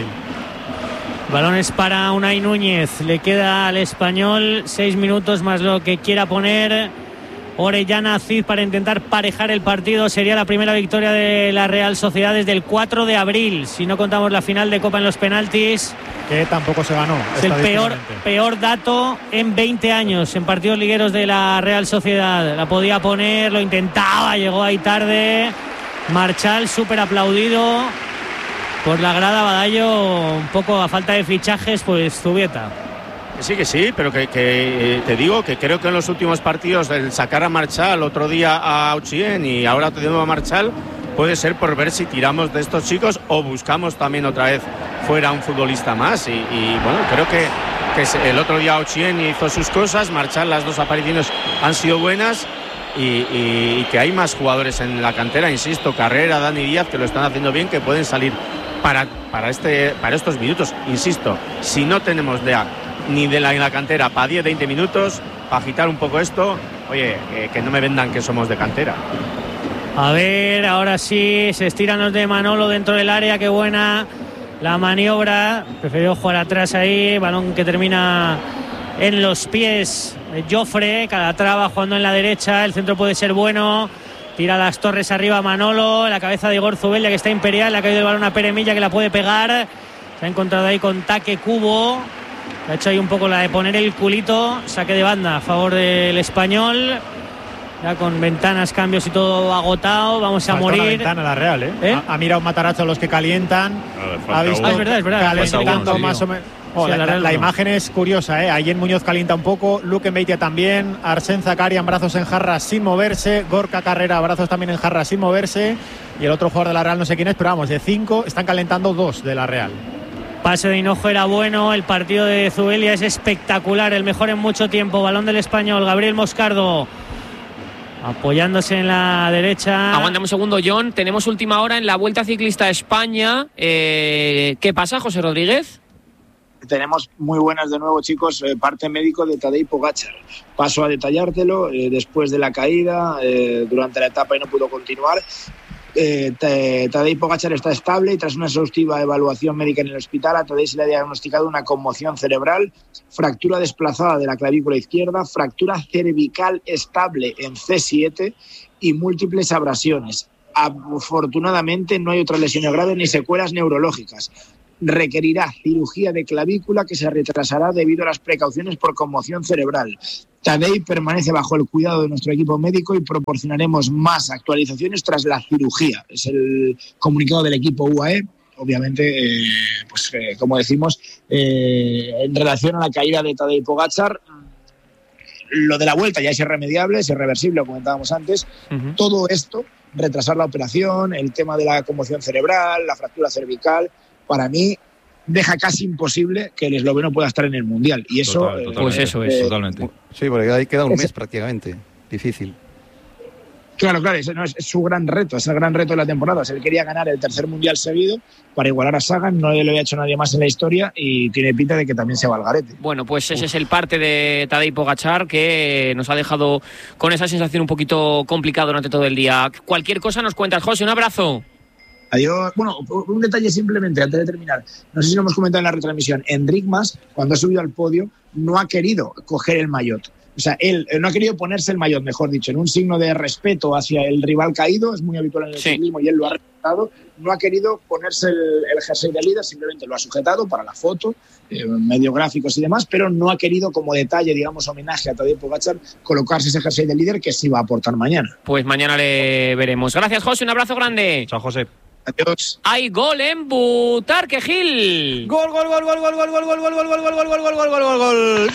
Balones para Unai Núñez, le queda al Español seis minutos más lo que quiera poner Orellana Cid para intentar parejar el partido. Sería la primera victoria de la Real Sociedad desde el cuatro de abril, si no contamos la final de Copa en los penaltis, que tampoco se ganó. Es el peor, peor dato en veinte años en partidos ligueros de la Real Sociedad. La podía poner, lo intentaba, llegó ahí tarde. Marchal súper aplaudido por la grada. Badallo, un poco a falta de fichajes, pues Zubieta. Sí, que sí, pero que, que te digo que creo que en los últimos partidos el sacar a Marchal, otro día a Auchien y ahora tenemos a Marchal, puede ser por ver si tiramos de estos chicos o buscamos también otra vez fuera un futbolista más. Y, y bueno, creo que, que el otro día Auchien hizo sus cosas, Marchal, las dos apariciones han sido buenas. Y, y, y que hay más jugadores en la cantera, insisto, Carrera, Dani Díaz, que lo están haciendo bien, que pueden salir para, para, este, para estos minutos. Insisto, si no tenemos de a, ni de la, en la cantera para diez, veinte minutos, para agitar un poco esto, oye, eh, que no me vendan que somos de cantera. A ver, ahora sí, se estiran los de Manolo dentro del área, qué buena la maniobra, prefirió jugar atrás ahí, balón que termina en los pies de Jofre. Calatrava jugando en la derecha, el centro puede ser bueno, tira las torres arriba Manolo, la cabeza de Igor Zubeldia que está imperial, le ha caído el balón a Peremilla que la puede pegar, se ha encontrado ahí con Taque Cubo, ha hecho ahí un poco la de poner el culito, saque de banda a favor del Español, ya con ventanas, cambios y todo agotado, vamos a Faltó morir. la ventana la Real, ¿eh? ¿Eh? Ha, ha mirado un matarazo a los que calientan, ah, ha visto ah, es verdad, es verdad, calentando uno, más sí. o menos. Oh, sí, la, la, la, la no. imagen es curiosa, ¿eh? Ayer Muñoz calienta un poco, Luque Meitia también, Arsén Zakarian brazos en jarra sin moverse, Gorka Carrera brazos también en jarra sin moverse, y el otro jugador de la Real no sé quién es, pero vamos, de cinco están calentando dos de la Real. Pase de Hinojo era bueno, el partido de Zubeldia es espectacular, el mejor en mucho tiempo, balón del Español, Gabriel Moscardo apoyándose en la derecha. Aguántame un segundo, John, tenemos última hora en la Vuelta Ciclista a España. Eh, ¿Qué pasa, José Rodríguez? Tenemos muy buenas de nuevo, chicos, eh, parte médico de Tadej Pogačar. Paso a detallártelo, eh, después de la caída, eh, durante la etapa y no pudo continuar. Eh, Tadej Pogačar está estable y tras una exhaustiva evaluación médica en el hospital, a Tadej se le ha diagnosticado una conmoción cerebral, fractura desplazada de la clavícula izquierda, fractura cervical estable en C siete y múltiples abrasiones. Afortunadamente no hay otras lesiones graves ni secuelas neurológicas. Requerirá cirugía de clavícula que se retrasará debido a las precauciones por conmoción cerebral. Tadej permanece bajo el cuidado de nuestro equipo médico y proporcionaremos más actualizaciones tras la cirugía. Es el comunicado del equipo U A E. Obviamente, eh, pues eh, como decimos, eh, en relación a la caída de Tadej Pogačar, lo de la vuelta ya es irremediable, es irreversible, lo comentábamos antes. Uh-huh. Todo esto, retrasar la operación, el tema de la conmoción cerebral, la fractura cervical, para mí deja casi imposible que el esloveno pueda estar en el Mundial. Y eso... Total, totalmente. Pues eso es. Eh, totalmente. Sí, porque ahí queda un mes prácticamente. Difícil. Claro, claro, ese no es, es su gran reto, es el gran reto de la temporada. Se le quería ganar el tercer Mundial seguido para igualar a Sagan, no le había hecho nadie más en la historia y tiene pinta de que también se va al garete. Bueno, pues ese Uf. es el parte de Tadej Pogačar que nos ha dejado con esa sensación un poquito complicada durante todo el día. Cualquier cosa nos cuentas, José, un abrazo. Adiós. Bueno, un detalle simplemente antes de terminar. No sé si lo hemos comentado en la retransmisión. Enric Mas, cuando ha subido al podio, no ha querido coger el maillot. O sea, él no ha querido ponerse el maillot, mejor dicho, en un signo de respeto hacia el rival caído. Es muy habitual en el sí. ciclismo y él lo ha respetado. No ha querido ponerse el, el jersey de líder, simplemente lo ha sujetado para la foto, eh, medio gráficos y demás, pero no ha querido como detalle, digamos, homenaje a Tadej Pogačar, colocarse ese jersey de líder que sí va a aportar mañana. Pues mañana le veremos. Gracias, José. Un abrazo grande. Chao, José. Adiós. Hay gol en Butarque Gil. Gol, gol, gol, gol, gol, gol, gol, gol, gol, gol, gol, gol, gol, gol, gol, gol, gol, gol, gol.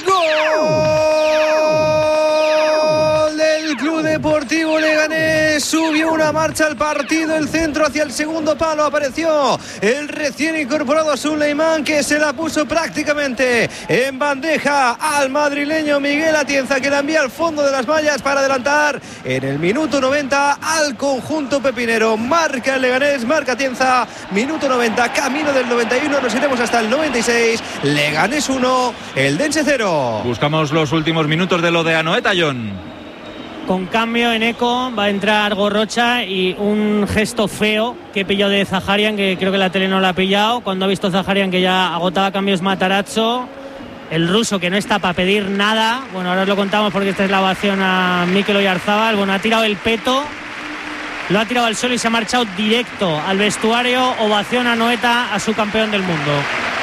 Gol del Club Deportivo Leganés. Subió una marcha al partido, el centro hacia el segundo palo. Apareció el recién incorporado Suleimán, que se la puso prácticamente en bandeja al madrileño Miguel Atienza, que la envía al fondo de las mallas para adelantar en el minuto noventa al conjunto pepinero. Marca el Leganés, marca Atienza, minuto noventa, camino del noventa y uno, nos iremos hasta el noventa y seis. Leganés uno, el Dense cero. Buscamos los últimos minutos de lo de Anoeta, John. Con cambio en Eco va a entrar Gorrocha y un gesto feo que pilló de Zaharian, que creo que la tele no la ha pillado. Cuando ha visto Zaharian que ya agotaba cambios Matarazzo, el ruso que no está para pedir nada. Bueno, ahora os lo contamos porque esta es la ovación a Mikel Oyarzábal. Bueno, ha tirado el peto, lo ha tirado al suelo y se ha marchado directo al vestuario. Ovación a Anoeta, a su campeón del mundo.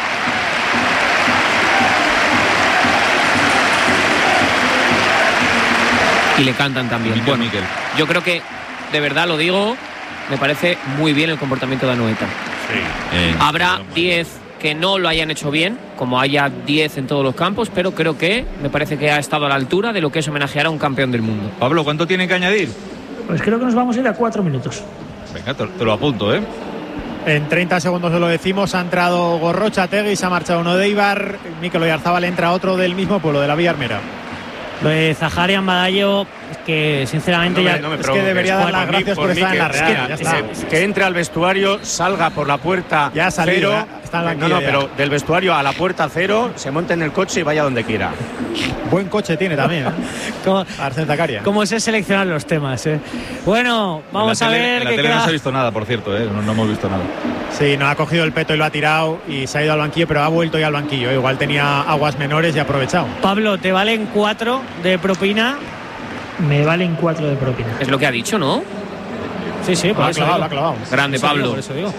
Y le cantan también. Miquel, bueno, Miquel. Yo creo que, de verdad lo digo, me parece muy bien el comportamiento de Anoeta. Sí. Eh, Habrá diez que no lo hayan hecho bien, como haya diez en todos los campos, pero creo que me parece que ha estado a la altura de lo que es homenajear a un campeón del mundo. Pablo, ¿cuánto tiene que añadir? Pues creo que nos vamos a ir a cuatro minutos. Venga, te, te lo apunto, ¿eh? En treinta segundos se lo decimos. Ha entrado Gorrocha, Tegui, se ha marchado uno de Eibar. Mikel Oyarzábal, entra otro del mismo pueblo, de la Villa Armera. Lo de Zaharian Badallo, que sinceramente no me, ya no me es que debería dar las gracias por, por estar en la Real. Ya, ya está. Es que entre al vestuario, salga por la puerta ya salido, cero. Está en la no, no, ya. Pero del vestuario a la puerta cero, se monte en el coche y vaya donde quiera. Buen coche tiene también, ¿eh? Como, Arsène Zakaria. Cómo se seleccionan los temas, ¿eh? Bueno, vamos a tele, ver. En la que tele queda... no se ha visto nada, por cierto, ¿eh? No, no hemos visto nada. Sí, no ha cogido el peto y lo ha tirado y se ha ido al banquillo, pero ha vuelto ya al banquillo. Igual tenía aguas menores y ha aprovechado. Pablo, ¿te valen cuatro de propina? Me valen cuatro de propina. Es lo que ha dicho, ¿no? Sí, sí, por lo ha eso clavado, digo. lo ha clavado. Grande, Eso Pablo. digo, por eso digo.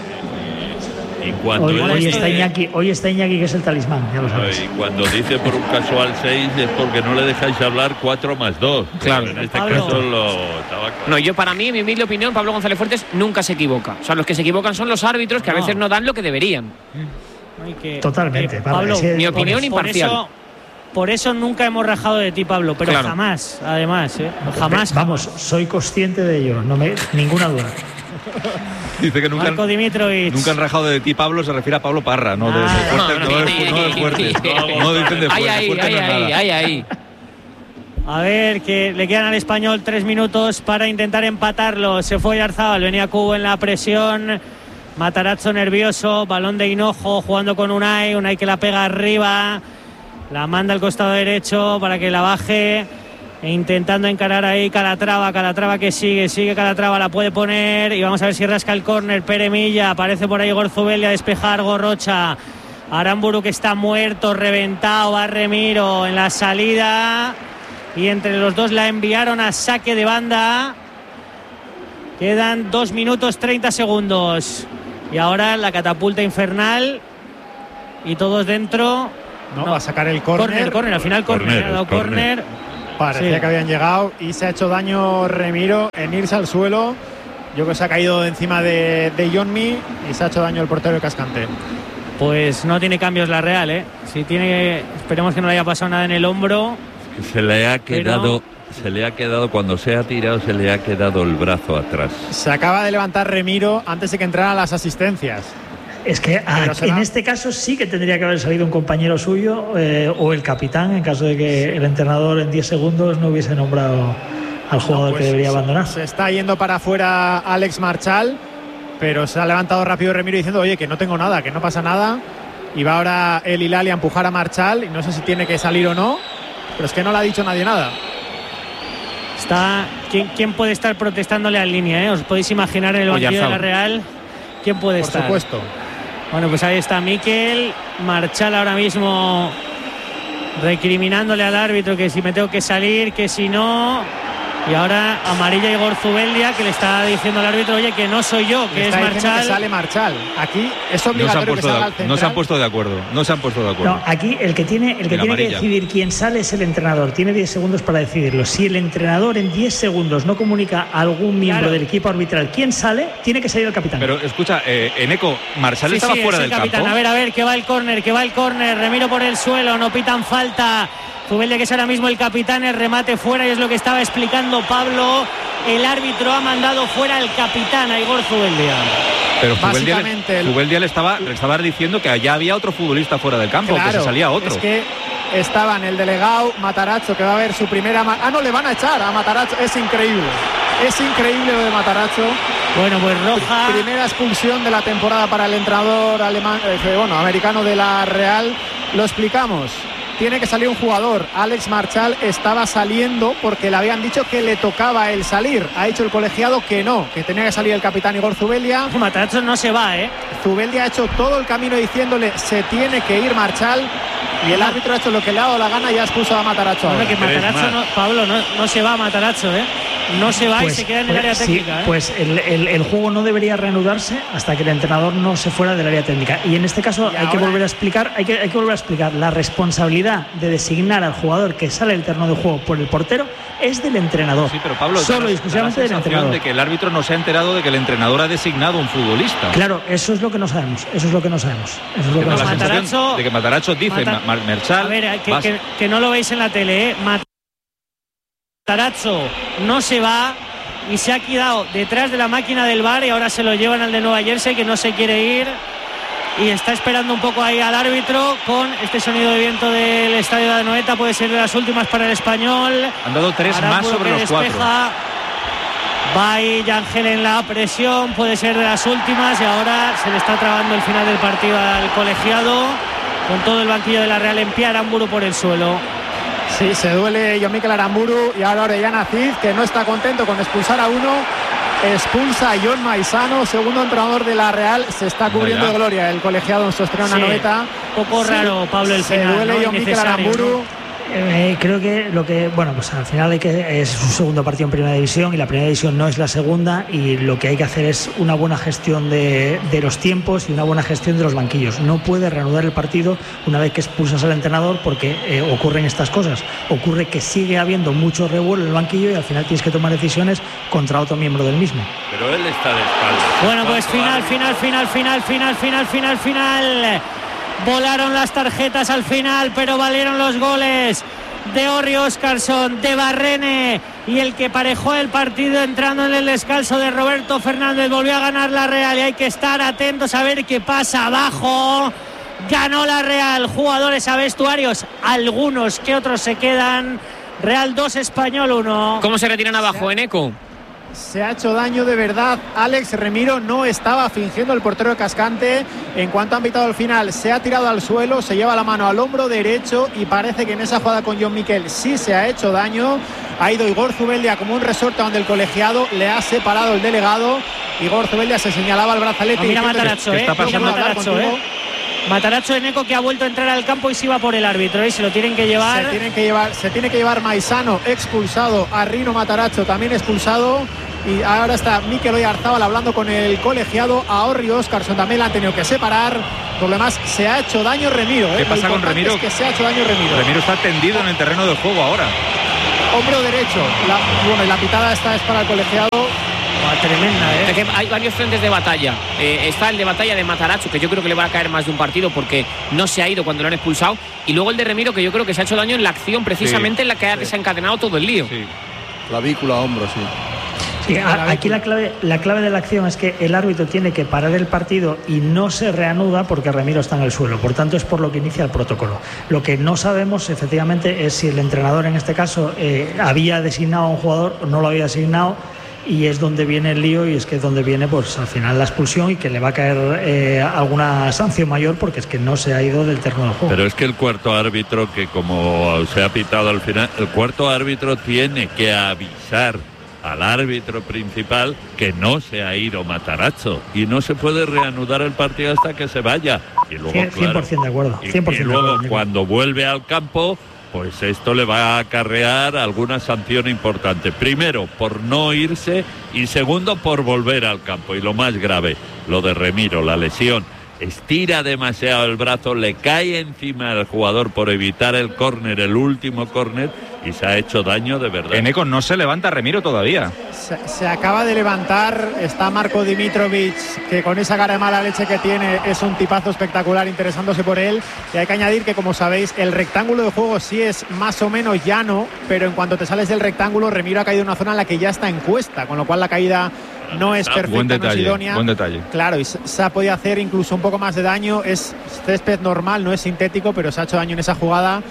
Y cuando Hoy, hoy, él- está Iñaki, hoy está Iñaki, que es el talismán, ya lo sabes. Y cuando dice por un casual seis es porque no le dejáis hablar cuatro más dos. Claro. En este Pablo. caso lo estaba claro. No, yo para mí, mi humilde opinión, Pablo González Fuertes nunca se equivoca. O sea, los que se equivocan son los árbitros, que a No. veces no dan lo que deberían. Ay, que- Totalmente, que, Pablo, Pablo, es que- Mi opinión por imparcial. eso, por eso nunca hemos rajado de ti, Pablo, pero Claro. jamás, además, ¿eh? Jamás. Vamos, soy consciente de ello, no me ninguna duda. Dice que nunca, Marco Dimitrovic. nunca han rajado de ti, Pablo, se refiere a Pablo Parra, no de Ah, Fuertes, no, no, no, de Fu- no de Fuertes. no, No dicen de Ay, Fuertes, ay, Fuertes ay, no es ay, nada. ay, ay. A ver, que le quedan al Español tres minutos para intentar empatarlo. Se fue Oyarzábal, venía Cubo en la presión. Matarazzo nervioso, balón de Hinojo jugando con Unai. Unai que la pega arriba, la manda al costado derecho para que la baje. E intentando encarar ahí Calatrava, Calatrava que sigue, sigue Calatrava, la puede poner y vamos a ver si rasca el córner. Pere Milla, aparece por ahí Gorzubelli a despejar, Gorrocha. Aramburu que está muerto, reventado, va Remiro en la salida y entre los dos la enviaron a saque de banda. Quedan dos minutos treinta segundos. Y ahora la catapulta infernal. Y todos dentro. No, no. va a sacar el córner. Córner, córner, al final córner. Ha dado córner. Parecía sí. que habían llegado y se ha hecho daño Remiro en irse al suelo. Yo creo que se ha caído encima de, de Yonmi y se ha hecho daño el portero de Cascante. Pues no tiene cambios la Real, ¿eh? Si tiene, esperemos que no le haya pasado nada en el hombro. Se le ha quedado, pero... se le ha quedado cuando se ha tirado, se le ha quedado el brazo atrás. Se acaba de levantar Remiro antes de que entraran las asistencias. Es que a, en este caso sí que tendría que haber salido un compañero suyo eh, o el capitán, en caso de que el entrenador en diez segundos no hubiese nombrado al jugador no, pues que debería abandonar. Se está yendo para afuera Alex Marchal, pero se ha levantado rápido Remiro diciendo, oye, que no tengo nada, que no pasa nada. Y va ahora el Hilali a empujar a Marchal y no sé si tiene que salir o no, pero es que no le ha dicho nadie nada. Está, ¿quién, quién puede estar protestándole en línea? ¿eh? ¿Os podéis imaginar en el banquillo de la Real? ¿Quién puede Por estar? Por supuesto. Bueno, pues ahí está Mikel Marchal ahora mismo recriminándole al árbitro que si me tengo que salir, que si no. Y ahora amarilla Igor Zubeldia, que le está diciendo al árbitro, oye, que no soy yo, que es Marchal. Que sale Marchal. Aquí es obligatorio no que salga al central. No se han puesto de acuerdo. No se han puesto de acuerdo. No, aquí el que tiene, el que, tiene que decidir quién sale es el entrenador. Tiene diez segundos para decidirlo. Si el entrenador en diez segundos no comunica a algún miembro claro. del equipo arbitral quién sale, tiene que salir el capitán. Pero escucha, eh, Eneco, Marchal sí, estaba sí, fuera es del capitán. campo. A ver, a ver, que va el córner, que va el córner. Remiro por el suelo, no pitan falta. Zubeldia, que es ahora mismo el capitán, el remate fuera y es lo que estaba explicando Pablo. El árbitro ha mandado fuera al capitán, a Igor Zubeldia. Pero Zubeldia, le, Zubeldia le, estaba, le estaba diciendo que ya había otro futbolista fuera del campo, claro, que se salía otro. Es que estaban el delegado Matarazzo, que va a ver su primera... Ah, no, le van a echar a Matarazzo. Es increíble. Es increíble lo de Matarazzo. Bueno, pues roja. Primera expulsión de la temporada para el entrenador alemán, eh, bueno, americano de la Real. Lo explicamos. Tiene que salir un jugador. Alex Marchal estaba saliendo porque le habían dicho que le tocaba el salir. Ha dicho el colegiado que no, que tenía que salir el capitán Igor Zubeldia. Matarazzo no se va, ¿eh? Zubeldia ha hecho todo el camino diciéndole se tiene que ir Marchal. Y el árbitro ha hecho lo que le ha dado la gana y ha expulsado a Matarazzo. Bueno, que Matarazzo no, Pablo, no, no se va a Matarazzo, ¿eh? No se va pues, y se queda en el área sí, técnica. ¿eh? Pues el, el, el juego no debería reanudarse hasta que el entrenador no se fuera del área técnica. Y en este caso y hay ahora... que volver a explicar, hay que, hay que volver a explicar la responsabilidad de designar al jugador que sale del terreno de juego por el portero es del entrenador. Sí, pero Pablo, solo y exclusivamente del entrenador. De que el árbitro no se ha enterado de que el entrenador ha designado un futbolista. Claro, eso es lo que no sabemos. Eso es lo que no sabemos. Eso es lo que no sabemos. Matarazzo, de que Matarazzo dice Mata... Marchal. A ver, que, que, que no lo veis en la tele, ¿eh? Matarazzo no se va y se ha quedado detrás de la máquina del V A R y ahora se lo llevan al de Nueva Jersey, que no se quiere ir y está esperando un poco ahí al árbitro con este sonido de viento del estadio de Anoeta. Puede ser de las últimas para el Español. Han dado tres Aramburu más sobre los despeja. cuatro. Va ahí Yangel en la presión, puede ser de las últimas y ahora se le está trabando el final del partido al colegiado con todo el banquillo de la Real en pie. Aramburu por el suelo. Sí, se duele Jon Mikel Aramburu y ahora Orellana Cid, que no está contento con expulsar a uno. Expulsa a Jon Maisano, segundo entrenador de la Real. Se está cubriendo de gloria el colegiado en su estreno en Anoeta. Un poco raro, Pablo, el se final. Se duele ¿no? Jon Mikel Aramburu. ¿no? Eh, creo que lo que, bueno, pues al final hay que, es su segundo partido en primera división y la primera división no es la segunda y lo que hay que hacer es una buena gestión de, de los tiempos y una buena gestión de los banquillos. No puede reanudar el partido una vez que expulsas al entrenador porque eh, ocurren estas cosas. Ocurre que sigue habiendo mucho revuelo en el banquillo y al final tienes que tomar decisiones contra otro miembro del mismo. Pero él está de espaldas. Bueno, pues final, final, final, final, final, final, final, final. Volaron las tarjetas al final, pero valieron los goles de Orri Óscarsson, de Barrene y el que parejó el partido entrando en el descanso de Roberto Fernández. Volvió a ganar la Real y hay que estar atentos a ver qué pasa abajo. Ganó la Real, jugadores a vestuarios, algunos que otros se quedan. Real dos, Español uno. ¿Cómo se retiran abajo, Eneco? Se ha hecho daño de verdad. Alex Remiro no estaba fingiendo, el portero de Cascante. En cuanto han pitado el final, se ha tirado al suelo, se lleva la mano al hombro derecho y parece que en esa jugada con Jon Mikel sí se ha hecho daño. Ha ido Igor Zubeldia como un resorte donde el colegiado le ha separado el delegado. Igor Zubeldia se señalaba el brazalete. No, mira Matarazzo, eh. Mira Matarazzo, eh. Matarazzo, Eneco, que ha vuelto a entrar al campo y se iba por el árbitro, ¿eh? Se lo tienen que llevar. Se, tienen que llevar, se tiene que llevar Maisano, expulsado. A Rino Matarazzo, también expulsado. y ahora está Mikel Oyarzábal hablando con el colegiado. A Orri Óscarson también la han tenido que separar. Por lo demás, se ha hecho daño Remiro. ¿eh? ¿Qué pasa con Remiro? Es que se ha hecho daño Remiro. Remiro está tendido en el terreno de juego ahora. Hombro derecho. La, bueno, y la pitada esta es para el colegiado. Tremenda, ¿eh? Es que hay varios frentes de batalla. Eh, está el de batalla de Matarazzo, que yo creo que le va a caer más de un partido porque no se ha ido cuando lo han expulsado. Y luego el de Remiro, que yo creo que se ha hecho daño en la acción, precisamente sí, en la que ha desencadenado todo el lío. Sí. Clavícula, hombro, sí. Sí, aquí la clave, la clave de la acción es que el árbitro tiene que parar el partido y no se reanuda porque Remiro está en el suelo. Por tanto, es por lo que inicia el protocolo. Lo que no sabemos, efectivamente, es si el entrenador en este caso eh, había designado a un jugador o no lo había designado. Y es donde viene el lío, y es que es donde viene pues al final la expulsión y que le va a caer eh, alguna sanción mayor porque es que no se ha ido del terreno del juego. Pero es que el cuarto árbitro, que como se ha pitado al final, el cuarto árbitro tiene que avisar al árbitro principal que no se ha ido Matarazzo y no se puede reanudar el partido hasta que se vaya. Y luego, cien por ciento claro, de acuerdo. cien por ciento y, y luego de acuerdo, cuando vuelve al campo, pues esto le va a acarrear alguna sanción importante. Primero, por no irse, y segundo, por volver al campo. Y lo más grave, lo de Remiro, la lesión. Estira demasiado el brazo, le cae encima al jugador por evitar el córner, el último córner, y se ha hecho daño de verdad. Eneco, no se levanta Remiro todavía. Se, se acaba de levantar, está Marko Dimitrovic, que con esa cara de mala leche que tiene es un tipazo espectacular, interesándose por él. Y hay que añadir que, como sabéis, el rectángulo de juego sí es más o menos llano, pero en cuanto te sales del rectángulo, Remiro ha caído en una zona en la que ya está en cuesta, con lo cual la caída no es perfecta, buen detalle, no es idónea. Buen detalle. Claro, y se ha podido hacer incluso un poco más de daño. Es césped normal, no es sintético, pero se ha hecho daño en esa jugada.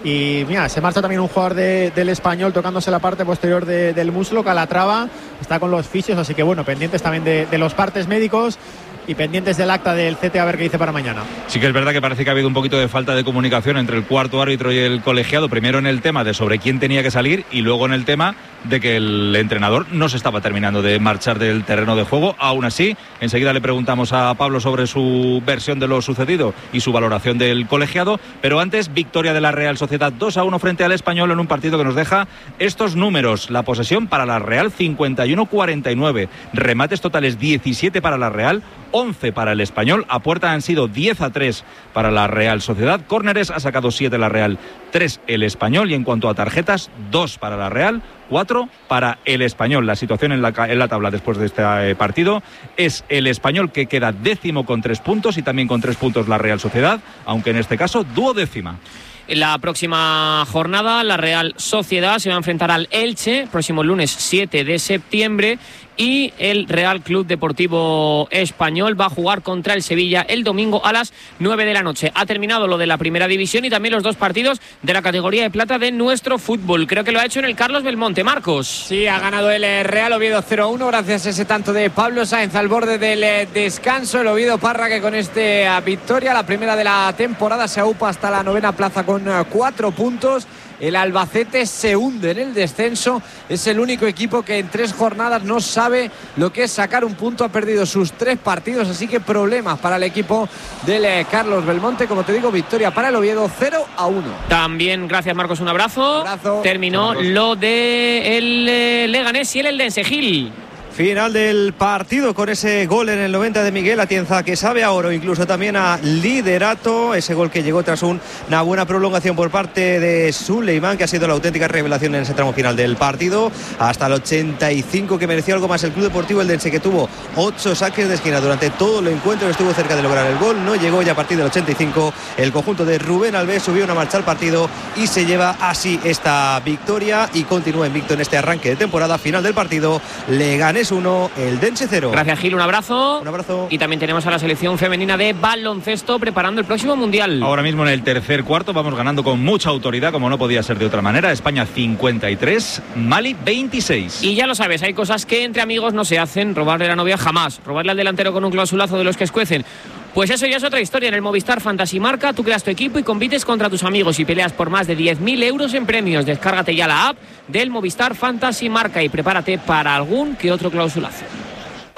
Y mira, se marcha también un jugador de, del Español tocándose la parte posterior de, del muslo, Calatrava, está con los fisios, así que bueno, pendientes también de, de los partes médicos y pendientes del acta del C T a ver qué dice para mañana. Sí que es verdad que parece que ha habido un poquito de falta de comunicación entre el cuarto árbitro y el colegiado, primero en el tema de sobre quién tenía que salir y luego en el tema de que el entrenador no se estaba terminando de marchar del terreno de juego. Aún así, enseguida le preguntamos a Pablo sobre su versión de lo sucedido y su valoración del colegiado, pero antes, victoria de la Real Sociedad dos a uno frente al Español en un partido que nos deja estos números: la posesión para la Real cincuenta y uno cuarenta y nueve, remates totales diecisiete para la Real, once para el Español, a puerta han sido diez a tres para la Real Sociedad, córneres ha sacado siete la Real, tres el Español, y en cuanto a tarjetas, dos para la Real, cuatro para el Español. La situación en la, en la tabla después de este eh, partido es el Español, que queda décimo con tres puntos, y también con tres puntos la Real Sociedad, aunque en este caso duodécima. En la próxima jornada, la Real Sociedad se va a enfrentar al Elche, próximo lunes siete de septiembre, y el Real Club Deportivo Español va a jugar contra el Sevilla el domingo a las nueve de la noche. Ha terminado lo de la primera división y también los dos partidos de la categoría de plata de nuestro fútbol. Creo que lo ha hecho en el Carlos Belmonte. Marcos. Sí, ha ganado el Real Oviedo cero a uno gracias a ese tanto de Pablo Sáenz al borde del descanso. El Oviedo Parra, que con esta victoria, la primera de la temporada, se aupa hasta la novena plaza con cuatro puntos. El Albacete se hunde en el descenso, es el único equipo que en tres jornadas no sabe lo que es sacar un punto, ha perdido sus tres partidos, así que problemas para el equipo del Carlos Belmonte. Como te digo, victoria para el Oviedo cero a uno. También, gracias Marcos, un abrazo. Un abrazo. Terminó Marcos. Lo de el eh, Leganés y el Eldense. Gil. Final del partido con ese gol en el noventa de Miguel Atienza, que sabe a oro, incluso también a liderato. Ese gol que llegó tras un, una buena prolongación por parte de Suleiman, que ha sido la auténtica revelación en ese tramo final del partido. Hasta el ochenta y cinco, que mereció algo más el Club Deportivo Eldense, que tuvo ocho saques de esquina durante todo el encuentro, estuvo cerca de lograr el gol, no llegó. Ya a partir del ochenta y cinco el conjunto de Rubén Alves subió una marcha al partido y se lleva así esta victoria y continúa invicto en este arranque de temporada. Final del partido, Leganés uno, Eldense cero. Gracias, Gil, un abrazo. Un abrazo. Y también tenemos a la selección femenina de baloncesto preparando el próximo Mundial. Ahora mismo en el tercer cuarto vamos ganando con mucha autoridad, como no podía ser de otra manera. España cincuenta y tres, Mali veintiséis. Y ya lo sabes, hay cosas que entre amigos no se hacen. Robarle a la novia jamás. Robarle al delantero con un clausulazo de los que escuecen. Pues eso ya es otra historia. En el Movistar Fantasy Marca tú creas tu equipo y compites contra tus amigos y peleas por más de diez mil euros en premios. Descárgate ya la app del Movistar Fantasy Marca y prepárate para algún que otro clausulazo.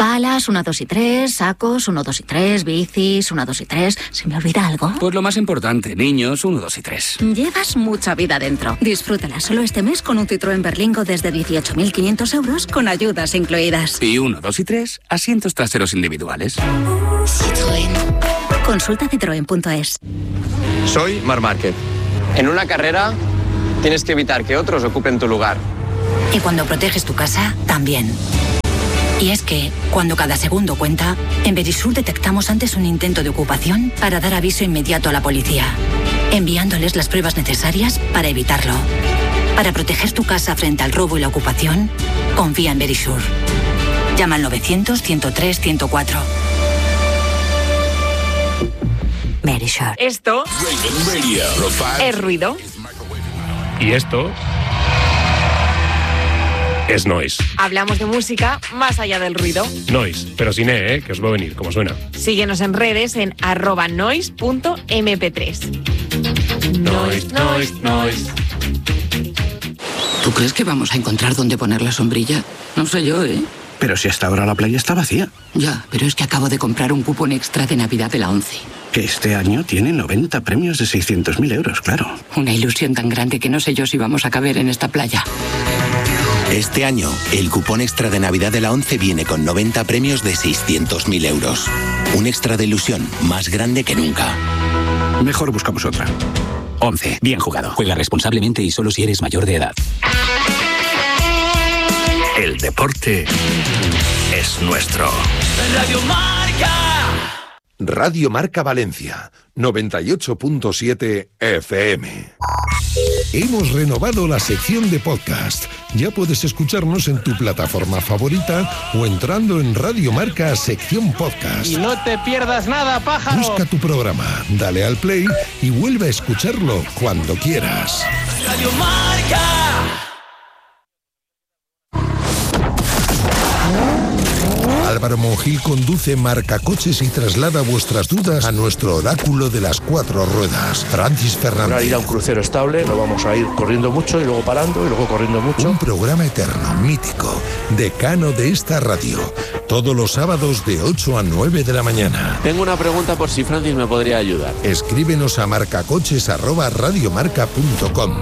Palas, uno, dos y tres, sacos, uno, dos y tres, bicis, uno, dos y tres. ¿Se me olvida algo? Pues lo más importante, niños, uno, dos y tres. Llevas mucha vida dentro. Disfrútala solo este mes con un Citroën Berlingo desde dieciocho mil quinientos euros con ayudas incluidas. Y uno, dos y tres, asientos traseros individuales. Citroën. Consulta citroen punto es. Soy Marc Márquez. En una carrera tienes que evitar que otros ocupen tu lugar. Y cuando proteges tu casa, también. Y es que, cuando cada segundo cuenta, en Verisur detectamos antes un intento de ocupación para dar aviso inmediato a la policía, enviándoles las pruebas necesarias para evitarlo. Para proteger tu casa frente al robo y la ocupación, confía en Verisur. Llama al novecientos, ciento tres, ciento cuatro. Verisur. Esto es ruido. Y esto es noise. Hablamos de música más allá del ruido. Noise, pero sin E, ¿eh? Que os va a venir, como suena. Síguenos en redes en arroba noise punto eme pe tres. Noise, noise, noise. ¿Tú crees que vamos a encontrar dónde poner la sombrilla? No sé yo, ¿eh? Pero si hasta ahora la playa está vacía. Ya, pero es que acabo de comprar un cupón extra de Navidad de la ONCE. Que este año tiene noventa premios de seiscientos mil euros, claro. Una ilusión tan grande que no sé yo si vamos a caber en esta playa. Este año, el cupón extra de Navidad de la ONCE viene con noventa premios de seiscientos mil euros. Un extra de ilusión más grande que nunca. Mejor buscamos otra. ONCE. Bien jugado. Juega responsablemente y solo si eres mayor de edad. El deporte es nuestro. Radio Marca. Radio Marca Valencia, noventa y ocho punto siete F M. Hemos renovado la sección de podcast. Ya puedes escucharnos en tu plataforma favorita o entrando en Radio Marca sección podcast. Y no te pierdas nada, pájaro. Busca tu programa, dale al play y vuelve a escucharlo cuando quieras. Radio Marca. Álvaro Monjil conduce Marcacoches y traslada vuestras dudas a nuestro oráculo de las cuatro ruedas, Francis Fernández. Para ir a un crucero estable, no vamos a ir corriendo mucho y luego parando y luego corriendo mucho. Un programa eterno, mítico, decano de esta radio, todos los sábados de ocho a nueve de la mañana. Tengo una pregunta por si Francis me podría ayudar. Escríbenos a marcacoches arroba radiomarca punto com.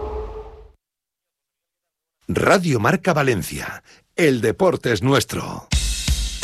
Radio Marca Valencia. El deporte es nuestro.